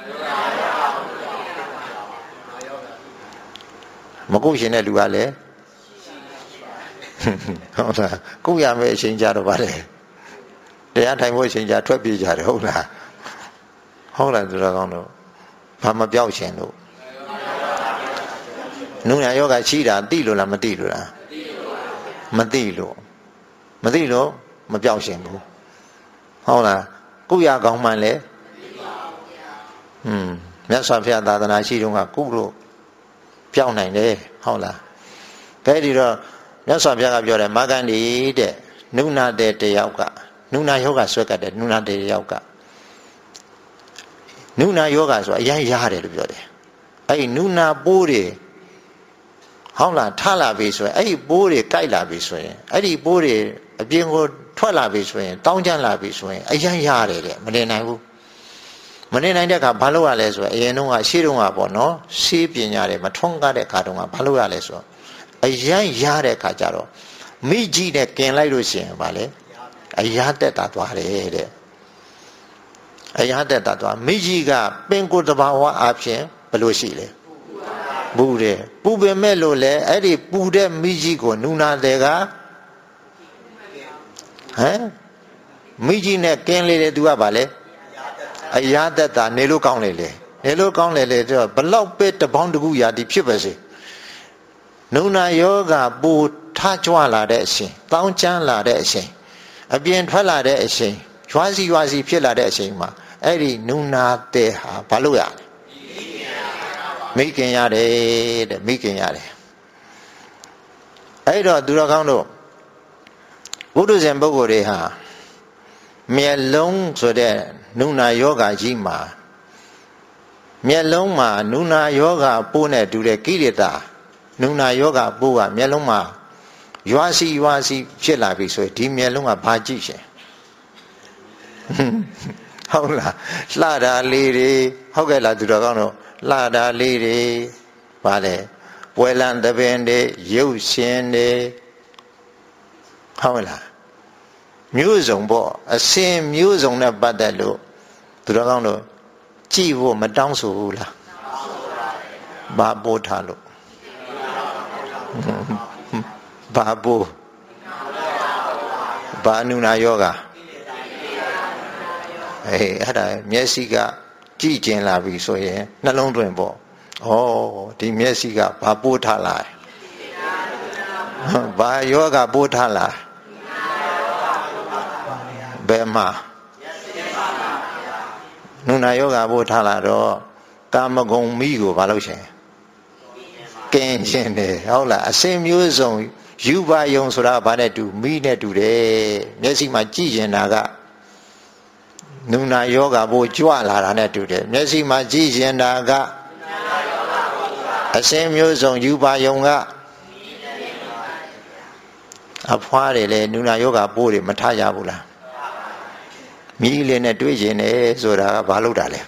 Speaker 1: မကုတ်ရှင်တဲ့လူကလည်းဟုတ်လားကုတ်ရမယ့်အချိန်ကြတော့ဗါလေတရားထိုင်ဖို့အချိန်ကြာထွက်ပြေးကြတယ်ဟုတ်လားဟုတ်လားသူတော်ကောင်းတို့ဘာမပြောက်ရှင်လို့နုညာယောဂရှိတာသိလို့လားမသိလို့လားမသိလို့မသိလို့မပြောက်ရှင်ဘူးဟုတ်လားကုရကောင်းမှန်လေอืมမြတ်စွာဘုရားသာသနာရှိတုန်းကကုလို့ပြောင်းနိုင်တယ်ဟုတ်လားကဲဒီတော့မြတ်စွာဘုရားကပြောတယ်မာဂန္ဒီတဲ့နုနာတဲ့တယောက်ကနုနာယောဂဆွဲကတ်တဲ့နုနာတဲ့ယောက်ကနုနာယောဂဆိုအရင်ရတယ်လို့ပြောတယ်အဲ့ဒီနုနာပိုးတွေဟောင်းလာထလာပြီဆိုရင်အဲ့ဒီပိုးတွေကြိုက်လာပြီဆိုရင်အဲ့ဒီပိုးတွေအပြင်ကိုထွက်လာပြီဆိုရင်တောင်းကျမ်းလာပြီဆိုရင်အရင်ရတယ်တဲ့မနေနိုင်ဘူးမနေနိုင်တဲ့အခါဘာလုပ်ရလဲဆိုရင်အရင်တုန်းကရှေးတုန်းကပေါ့နော်ရှေးပညာတွေမထွန်းကားတဲ့အခါတုန်းကဘာလုပ်ရလဲဆိုတော့အရင်ရတဲ့အခါကျတော့မိကြီးနဲ့กินလိုက်လို့ရှိရင်ဗာလေအရာတက်တာသွားတယ်တဲ့အရာတက်တာသွားမိကြီးကပင်ကိုယ်တဘာဝအဖြစ်ဘယ်လိုရှိလဲပူတယ်ပူပင်မဲ့လို့လေအဲ့ဒီပူတဲ့မိကြီးကိုနူနာတဲ့ကဟမ်မိကြီးနဲ့กินလေတဲ့သူကဗာလေအရာတက်တာနေလို့ကောင်းလေလေနေလို့ကောင်းလေလေတော့ဘလောက်ပဲတပေါင်းတကူရာဒီဖြစ်ပါစေနုနာယောဂပူထကြွလာတဲ့အရှင်တောင်းချမ်းလာတဲ့အရှင်အပြင်ထွက်လာတဲ့အချိန်ရွာစီရွာစီဖြစ်လာတဲ့အချိန်မှာအဲ့ဒီနုနာတဲ့ဟာဘာလို့ရလဲမိခင်ရတယ်တဲ့မိခင်ရတယ်အဲ့တော့သူတော်ကောင်းတို့ဘုဒ္ဓဇင်ပုဂ္ဂိုလ်တွေဟာမျက်လုံးဆိုတဲ့နုနာယောဂကြီးမှာမျက်လုံးမှာနုနာယောဂပိုးနဲ့တူတဲ့ကိရိတာနုနာယောဂပိုးကမျက်လုံးမှာရွာစီရွာစီဖြစ်လာပြီဆိုရင်ဒီမျက်လုံးကဘာကြည့်ရှင်ဟုတ်လားလှတာလေးတွေဟုတ်ကဲ့လားသူတော်ကောင်းတို့လှတာလေးတွေဗါလဲပွဲလန်းသပင်တွေရုပ်ရှင်တွေဟုတ်လားမျိုးစုံပေါ့အစင်မျိုးစုံနဲ့ပတ်သက်လို့သူတော်ကောင်းတို့ကြည့်ဖို့မတောင်းဆိုဘူးလားဘာပို့ထားလို့ဘာပို့ဘာနုနာယောဂအေးအဲ့ဒါမျက်စိကကြည့်ကျင်လာပြီဆိုရင်နှလုံးသွင်းပေါ့ဩဒီမျက်စိကဘာပို့ထားလားဘာယောဂပို့ထားလားဘယ်မှာနုနာယောဂပို့ထားလာတော့ကာမဂုဏ်မိကိုဘာလို့ရှင်ကင်းရှင်တယ်ဟုတ်လားအစင်မျိုးစုံယူပါယုံဆိုတာဘာနဲ့တူမိနဲ့တူတယ်မျက်စိမှာကြည့်ရင်တာကနုနာယောဂပို့ကြွလာတာနဲ့တူတယ်မျက်စိမှာကြည့်ရင်တာကအစင်မျိုးစုံယူပါယုံကအဖွားတွေလေနုနာယောဂပို့တွေမထရဘူးလားမိလေးနဲ့တွေ့ရင်လေဆိုတာကဘာလို့တာလဲ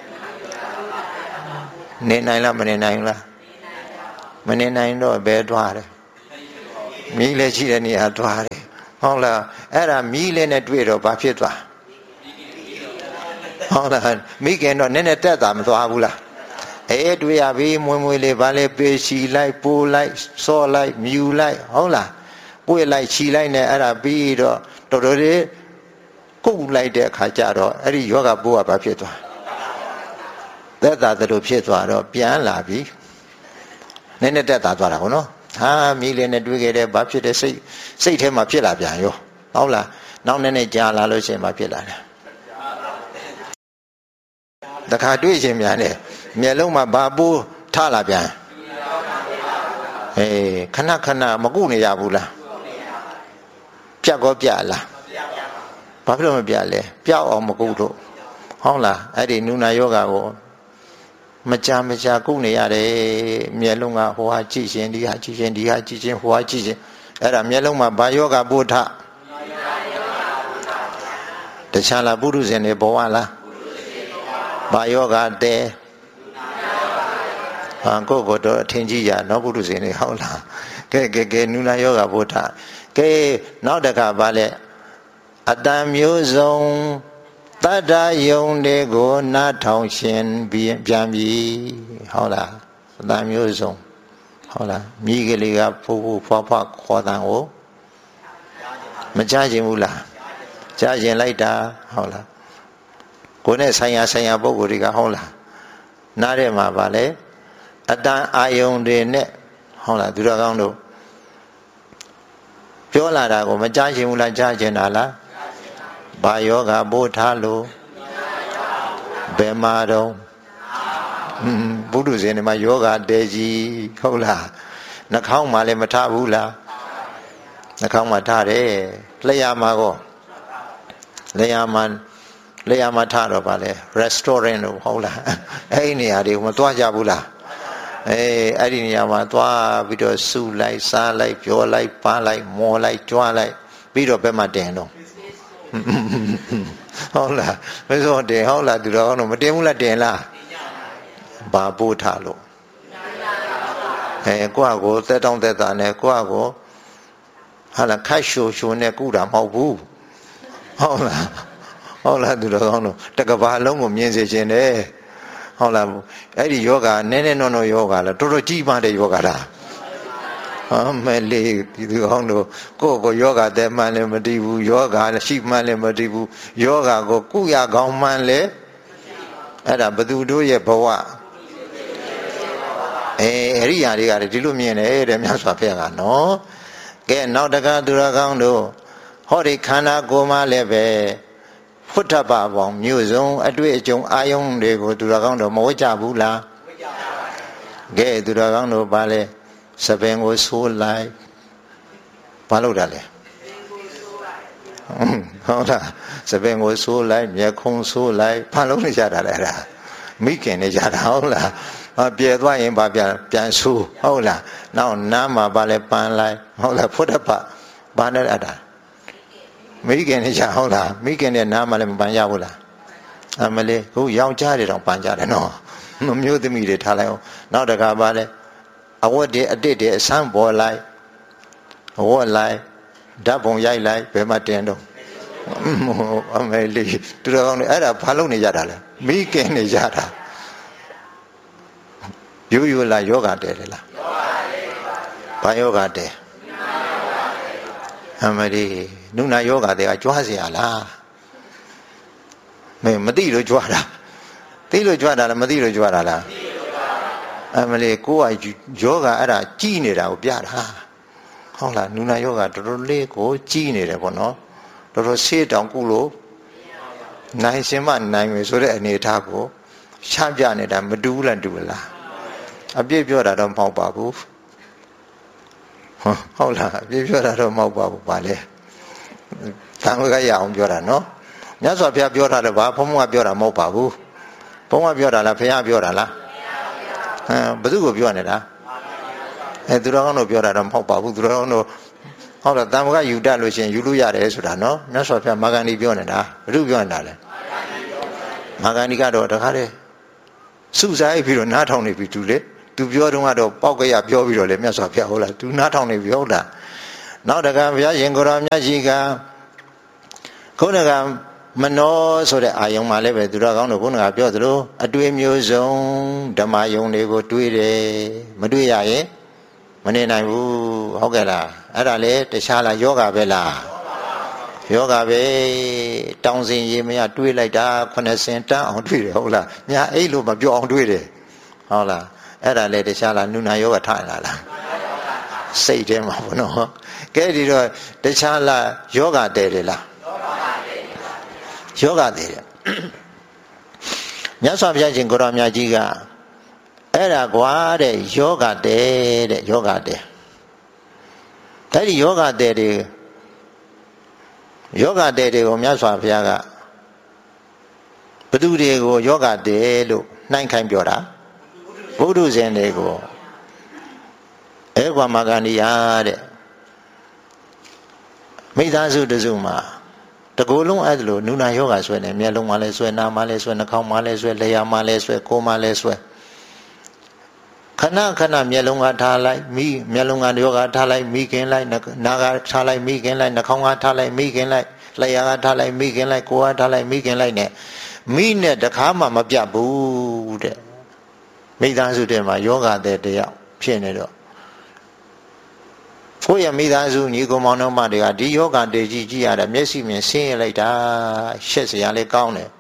Speaker 1: နေနိုင်လားမနေနိုင်လားမနေနိုင်တော့ဘယ်သွားတယ်မိလေးရှိတဲ့နေရာသွားတယ်ဟုတ်လားအဲ့ဒါမိလေးနဲ့တွေ့တော့ဘာဖြစ်သွားဟုတ်လားမိခင်တော့နည်းနည်းတက်တာမသွားဘူးလားအေးတွေ့ရပြီမွေးမွေးလေးဘာလဲပေချီလိုက်ပိုးလိုက်စောလိုက်မြူလိုက်ဟုတ်လားပွေလိုက်ချီလိုက်နဲ့အဲ့ဒါပြီးတော့တော်တော်လေးကုတ်လိုက်တဲ့အခါကျတော့အဲ့ဒီယောဂပိုးကဘာဖြစ်သွားသက်သာသလိုဖြစ်သွားတော့ပြန်လာပြီနည်းနည်းတက်တာသွားတာဟုတ်နော်ဟာမိလေးနဲ့တွေ့ခဲ့တဲ့ဘာဖြစ်တဲ့စိတ်စိတ်ထဲမှာဖြစ်လာပြန်ရောဟုတ်လားနောက်နည်းနည်းကြာလာလို့ရှိရင်ဘာဖြစ်လာလဲတခါတွေ့ရှင်ပြန်တယ်မျက်လုံးမှာဘာပိုးထလာပြန်အေးခဏခဏမကုနေရဘူးလားပြတ်ကောပြတ်လားဘာဖြစ်လို့မပြတ်လဲပြောက်အောင်မကုလို့ဟုတ်လားအဲ့ဒီနုနာယောဂကိုမကြမကြကုနေရတယ်မျက်လုံးကဟိုဟာကြည့်ရှင်ဒီဟာကြည့်ရှင်ဒီဟာကြည့်ရှင်ဟိုဟာကြည့်ရှင်အဲ့ဒါမျက်လုံးမှာဘာယောဂပို့ထတခြားလားပုရုဇဉ်တွေဘဝလားဘာယောဂတဲဟာကိုကိုတော့အထင်ကြီးရနော်ပုရုဇဉ်တွေဟုတ်လားကဲကဲကဲနုနာယောဂပို့ထကဲနောက်တစ်ခါဗာလဲအတန်မျိုးစုံတတ္တယုံတွေကိုနားထောင်ရှင်ပြီးပြန်ပြီဟုတ်လားအတန်မျိုးစုံဟုတ်လားမိကလေးကဖူးဖူးဖွားဖွားခေါ်တန်ကိုမကြားခြင်းဘူးလားကြားခြင်းလိုက်တာဟုတ်လားကိုယ်နဲ့ဆိုင်ရာဆိုင်ရာပုဂ္ဂိုလ်တွေကဟုတ်လားနားထဲမှာဗာလဲအတန်အာယုံတွေနဲ့ဟုတ်လားသူတော်ကောင်းတို့ပြောလာတာကိုမကြားခြင်းဘူးလားကြားခြင်းတာလားဘာယောဂပို့ထားလို့ဘယ်မှာတော့ဘုဒ္ဓဇင်တွေမှာယောဂတဲကြီးဟုတ်လားနှာခေါင်းမှာလည်းမထားဘူးလားနှာခေါင်းမှာထားတယ်လျှာမှာကောလျှာမှာလျှာမှာထားတော့ဗာလဲ restaurant လို့ဟုတ်လားအဲ့ဒီနေရာတွေကိုမသွားကြဘူးလားအေးအဲ့ဒီနေရာမှာသွားပြီးတော့စုလိုက်စားလိုက်ပြောလိုက်ပန်းလိုက်မော်လိုက်ကြွားလိုက်ပြီးတော့ဘယ်မှာတင်တော့ဟုတ်လားမစောတင်ဟုတ်လားသူတော်ကောင်းတော့မတင်ဘူးလားတင်လားဘာပို့ထားလို့အဲကိုယ့်ကိုသက်တောင်းသက်တာနဲ့ကိုယ့်ကိုဟာလားခတ်ရှိုရှိုနဲ့ကုတာမဟုတ်ဘူးဟုတ်လားဟုတ်လားသူတော်ကောင်းတော့တကဘာလုံးကိုမြင်စေခြင်းနဲ့ဟုတ်လားအဲ့ဒီယောဂနည်းနည်းနော်နော်ယောဂလားတော်တော်ကြီးပါတဲ့ယောဂလားအမလေးဒီသူအောင်တို့ကိုယ့်ကိုယောဂတဲ့မှန်းလည်းမတည်ဘူးယောဂရှိမှန်းလည်းမတည်ဘူးယောဂကိုကုရကောင်းမှန်းလည်းအဲ့ဒါဘသူတို့ရဲ့ဘဝအဲအရိယာတွေကဒီလိုမြင်တယ်တဲ့မြတ်စွာဘုရားကနော်ကဲနောက်တကသူတော်ကောင်းတို့ဟောဒီခန္ဓာကိုယ်မှလည်းပဲဖွတ်ထပပေါင်းမျိုးစုံအတွေ့အကြုံအာယုံတွေကိုသူတော်ကောင်းတို့မဝတ်ကြဘူးလားဝတ်ကြပါဘူးကဲသူတော်ကောင်းတို့ပါလဲစပင်ကိုဆိုးလိုက်ဘာလို့တာလဲဟုတ်လားစပင်ကိုဆိုးလိုက်မျက်ခုံးဆိုးလိုက်ဘာလို့နေကြတာလဲအဲ့ဒါမိခင်နေကြတာဟုတ်လားပြဲသွားရင်ဘာပြန်ပြန်ဆိုးဟုတ်လားနောက်နားမှာဘာလဲပန်းလိုက်ဟုတ်လားဖွတ်တပတ်ဘာနဲ့အဲ့ဒါမိခင်နေကြဟုတ်လားမိခင်နဲ့နားမှာလည်းမပန်းရဘူးလားအမလေးခုယောက်ျားတွေတော့ပန်းကြတယ်နော်မျိုးသမီးတွေထားလိုက်အောင်နောက်တခါပါလဲအဝတ်တွေအတစ်တွေအဆန်းပေါ်လိုက်အဝတ်လိုက်ဓာတ်ပုံရိုက်လိုက်ဘယ်မှာတင်တော့အမေလေးသူတော်ကောင်းတွေအဲ့ဒါဘာလုပ်နေကြတာလဲမိခင်နေကြတာရိုးရိုးလားယောဂတဲတယ်လားဘာယောဂတဲအမေလေးနုနာယောဂတဲကကြွားเสียလားမင်းမသိလို့ကြွားတာသိလို့ကြွားတာလားမသိလို့ကြွားတာလားအမလေးကိုယ်ကယောဂအဲ့ဒါကြီးနေတာကိုပြတာဟုတ်လားနုနာယောဂတော်တော်လေးကိုကြီးနေတယ်ပေါ့နော်တော်တော်ဆေးတောင်ကုလို့နိုင်ရှင်မနိုင်မယ်ဆိုတဲ့အနေအထားကိုချပြနေတာမတူဘူးလားတူလားအပြည့်ပြောတာတော့မဟုတ်ပါဘူးဟုတ်လားအပြည့်ပြောတာတော့မဟုတ်ပါဘူးဗာလေသံဃာရအောင်ပြောတာနော်မြတ်စွာဘုရားပြောတာလည်းဘာဘုံဘုံကပြောတာမဟုတ်ပါဘူးဘုံကပြောတာလားဘုရားပြောတာလားဟမ်ဘယ်သူကိုပြောနေတာအဲသူတော်ကောင်းတို့ပြောတာတော့မဟုတ်ပါဘူးသူတော်ကောင်းတို့ဟုတ်လားတမ္ပကယူတတ်လို့ရှိရင်ယူလို့ရတယ်ဆိုတာနော်မြတ်စွာဘုရားမာဂန္ဒီပြောနေတာဘယ်သူပြောနေတာလဲမာဂန္ဒီကတော့တခါတည်းစုစားပြီးတော့နားထောင်နေပြီသူလေသူပြောတော့ကတော့ပောက်ကရပြောပြီးတော့လေမြတ်စွာဘုရားဟုတ်လားသူနားထောင်နေပြီဟုတ်လားနောက်တခါဘုရားရှင်ကိုရောမြတ်ကြီးကခုနကမနောဆိုတဲ့အာယုံမှာလည်းပဲသူတော်ကောင်းတို့ခုနကပြောသလိုအတွေ့မျိုးစုံဓမ္မယုံတွေကိုတွေးတယ်မတွေးရရင်မနေနိုင်ဘူးဟုတ်ကဲ့လားအဲ့ဒါလေတခြားလားယောဂပဲလားယောဂပဲတောင်းစင်ရေမရတွေးလိုက်တာခုနှစ်စင်တန်းအောင်တွေးတယ်ဟုတ်လားညာအဲ့လိုမပြောအောင်တွေးတယ်ဟုတ်လားအဲ့ဒါလေတခြားလားနုနာယောဂထားလာလားစိတ်ထဲမှာဘုနော်ကဲဒီတော့တခြားလားယောဂတည်တယ်လားယောဂတည်တယ်မြတ်စွာဘုရားရှင်ကိုရောမြတ်ကြီးကအဲ့ဒါကွာတဲ့ယောဂတည်တဲ့ယောဂတည်အဲ့ဒီယောဂတည်တွေယောဂတည်တွေကိုမြတ်စွာဘုရားကဘသူတွေကိုယောဂတည်လို့နှိုင်းခိုင်းပြောတာဘုဒ္ဓဇင်တွေကိုအဲကွာမဂန္ဒီယာတဲ့မိသားစုတစုမှာတကူလုံးအဲ့ဒါလို့နုနာယောဂဆွဲနေမျက်လုံးမှာလည်းဆွဲနားမှာလည်းဆွဲနှာခေါင်းမှာလည်းဆွဲလျှာမှာလည်းဆွဲကိုယ်မှာလည်းဆွဲခဏခဏမျက်လုံးကထားလိုက်မိမျက်လုံးကယောဂထားလိုက်မိခင်လိုက်နာကထားလိုက်မိခင်လိုက်နှာခေါင်းကထားလိုက်မိခင်လိုက်လျှာကထားလိုက်မိခင်လိုက်ကိုယ်ကထားလိုက်မိခင်လိုက်နဲ့မိနဲ့တခါမှမပြတ်ဘူးတဲ့မိသားစုထဲမှာယောဂတဲ့တယောက်ဖြစ်နေတော့ကိုယ့်ရဲ့မိသားစုညီကောင်မောင်နှမတွေကဒီယောဂတေကြီးကြည့်ရတာမျက်စိမြင်ဆင်းရလိုက်တာရှက်စရာလေးကောင်းတယ်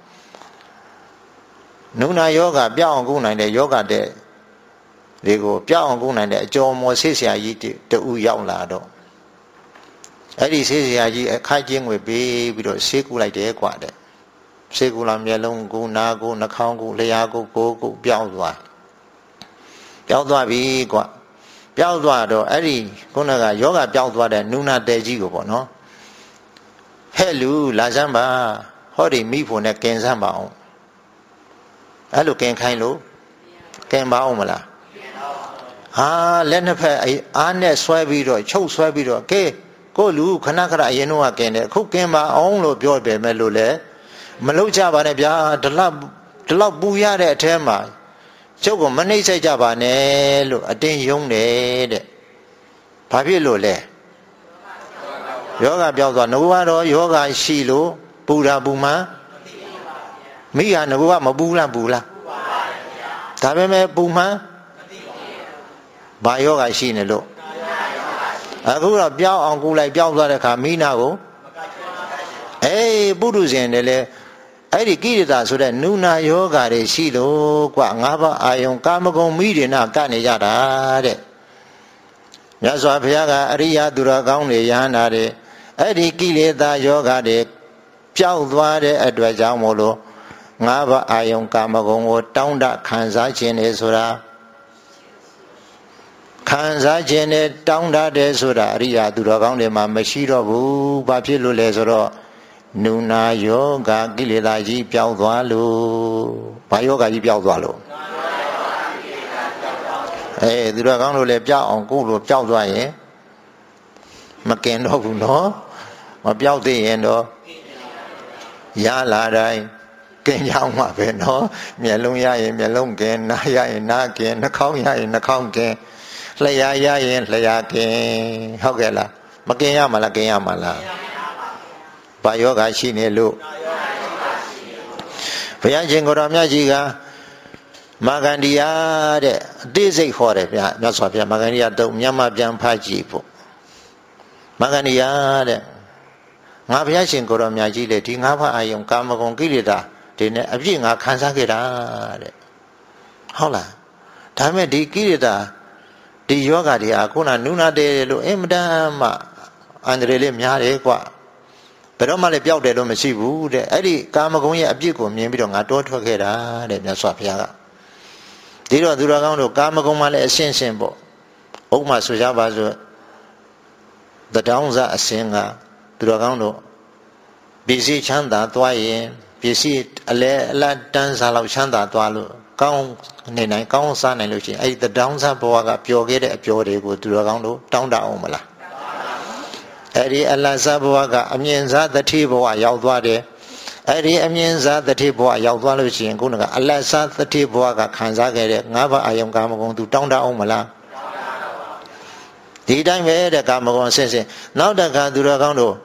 Speaker 1: နုနာယောဂပြောင်းအောင်ကုနိုင်တဲ့ယောဂတဲ့တွေကိုပြောင်းအောင်ကုနိုင်တဲ့အကျော်မော်ဆေးဆရာကြီးတူရောက်လာတော့အဲ့ဒီဆေးဆရာကြီးအခါချင်းငွေပေးပြီးတော့ဆေးကုလိုက်တယ်ကွာတဲ့ဆေးကုလာမျက်လုံးကုနာကုနှာခေါင်းကုလျှာကုကိုယ်ကုပြောင်းသွားပြောင်းသွားပြီကွာပြောင်းသွားတော့အဲ့ဒီခုနကယောဂပြောင်းသွားတဲ့နုနာတဲကြီးကိုပေါ့နော်ဟဲ့လူလာစမ်းပါဟောဒီမိဖို့နဲ့ကင်စမ်းပါအောင်အဲ့လိုကင်ခိုင်းလို့ကင်ပါအောင်မလားဟာလက်နှစ်ဖက်အားနဲ့ဆွဲပြီးတော့ချုပ်ဆွဲပြီးတော့ကဲကိုလူခဏခဏအရင်တော့ကင်တယ်အခုကင်ပါအောင်လို့ပြောတယ်မဲ့လို့လေမလုပ်ကြပါနဲ့ဗျာဒီလောက်ဒီလောက်ပူရတဲ့အထဲမှာကျုပ်ကမနှိမ့်ဆက်ကြပါနဲ့လို့အတင်းယုံတယ်တဲ့ဘာဖြစ်လို့လဲယောဂပြောင်းသွားငကူကတော့ယောဂရှိလို့ပူတာပူမှမိကငကူကမပူလားပူလားဒါပေမဲ့ပူမှဘာယောဂရှိနေလို့အခုတော့ပြောင်းအောင်ကူလိုက်ပြောင်းသွားတဲ့ခါမိနာကိုအေးပုထုဇဉ်တွေလည်းအဲ့ဒီကိရိတာဆိုတဲ့နုနာယောဂါတွေရှိလို့กว่าငါးပါးအာယုံကာမဂုဏ်မိတွေနာကနေကြတာတဲ့မြတ်စွာဘုရားကအရိယသူတော်ကောင်းတွေယဟန္တာတွေအဲ့ဒီကိလေသာယောဂါတွေပျောက်သွားတဲ့အတွက်ကြောင့်မို့လို့ငါးပါးအာယုံကာမဂုဏ်ကိုတောင်းတခံစားခြင်းနေဆိုတာခခံစားခြင်းနဲ့တောင်းတတယ်ဆိုတာအရိယာသူတော်ကောင်းတွေမှာမရှိတော့ဘူးဘာဖြစ်လို့လဲဆိုတော့နုနာယောဂကိလေသာကြီးပျောက်သွားလို့ဘာယောဂကြီးပျောက်သွားလို့အဲသူတော်ကောင်းတို့လည်းပျောက်အောင်ကိုယ်လိုပျောက်သွားရင်မကင်တော့ဘူးနော်မပျောက်သေးရင်တော့ရလာတိုင်းကင်ကြောင်းမှာပဲနော်မျက်လုံးရရင်မျက်လုံးကင်နားရရင်နားကင်နှာခေါင်းရရင်နှာခေါင်းကင်လျှာရရင်လျှာကင်ဟုတ်ကဲ့လားမကင်ရမှာလားကင်ရမှာလားဘာယောဂရှိနေလို့ဘုရားရှင်ကိုယ်တော်မြတ်ကြီးကမာဂန္ဒီယာတဲ့အသေးစိတ်ခေါ်တယ်ဗျာမြတ်စွာဘုရားမာဂန္ဒီယာတော့မြတ်မပြန်ဖတ်ကြည့်ဖို့မာဂန္ဒီယာတဲ့ငါဘုရားရှင်ကိုယ်တော်မြတ်ကြီးလေဒီငါးပါးအာယုံကာမဂုဏ်ကိလေသာဒီနဲ့အပြည့်ငါခံစားခဲ့တာတဲ့ဟုတ်လားဒါပေမဲ့ဒီကိလေသာဒီယောဂတွေဟာခုနနုနာတယ်လို့အင်မတန်မှအန္တရာယ်လေးများတယ်ကွာဘယ်တော့မှလည်းပျောက်တယ်လို့မရှိဘူးတဲ့အဲ့ဒီကာမဂုဏ်ရဲ့အပြစ်ကိုမြင်ပြီးတော့ငါတောထွက်ခဲ့တာတဲ့မြတ်စွာဘုရားကဒီတော့သူတော်ကောင်းတို့ကာမဂုဏ်မှလည်းအရှင်းရှင်းပေါ့ဥပမာဆိုကြပါစို့တတောင်းစားအစင်ကသူတော်ကောင်းတို့ပစ္စည်းချမ်းသာသွားရင်ပစ္စည်းအလဲအလတ်တန်းစားလောက်ချမ်းသာသွားလို့ကောင်းနေနိုင်ကောင်းစားနိုင်လို့ရှိရင်အဲ့ဒီတတောင်းစားဘဝကပျော်ခဲ့တဲ့အပျော်တွေကိုသူတော်ကောင်းတို့တောင်းတအောင်မလားအဲ့ဒီအလတ်စားဘဝကအမြင်စားတတိဘဝရောက်သွားတယ်အဲ့ဒီအမြင်စားတတိဘဝရောက်သွားလို့ရှိရင်ခုနကအလတ်စားတတိဘဝကခံစားခဲ့တဲ့ငါးပါးအာယုံကာမဂုဏ်သူတောင်းတအောင်မလားဒီတိုင်းပဲတဲ့ကာမဂုဏ်ဆင်းဆင်းနောက်တခါသူတော်ကောင်းတို့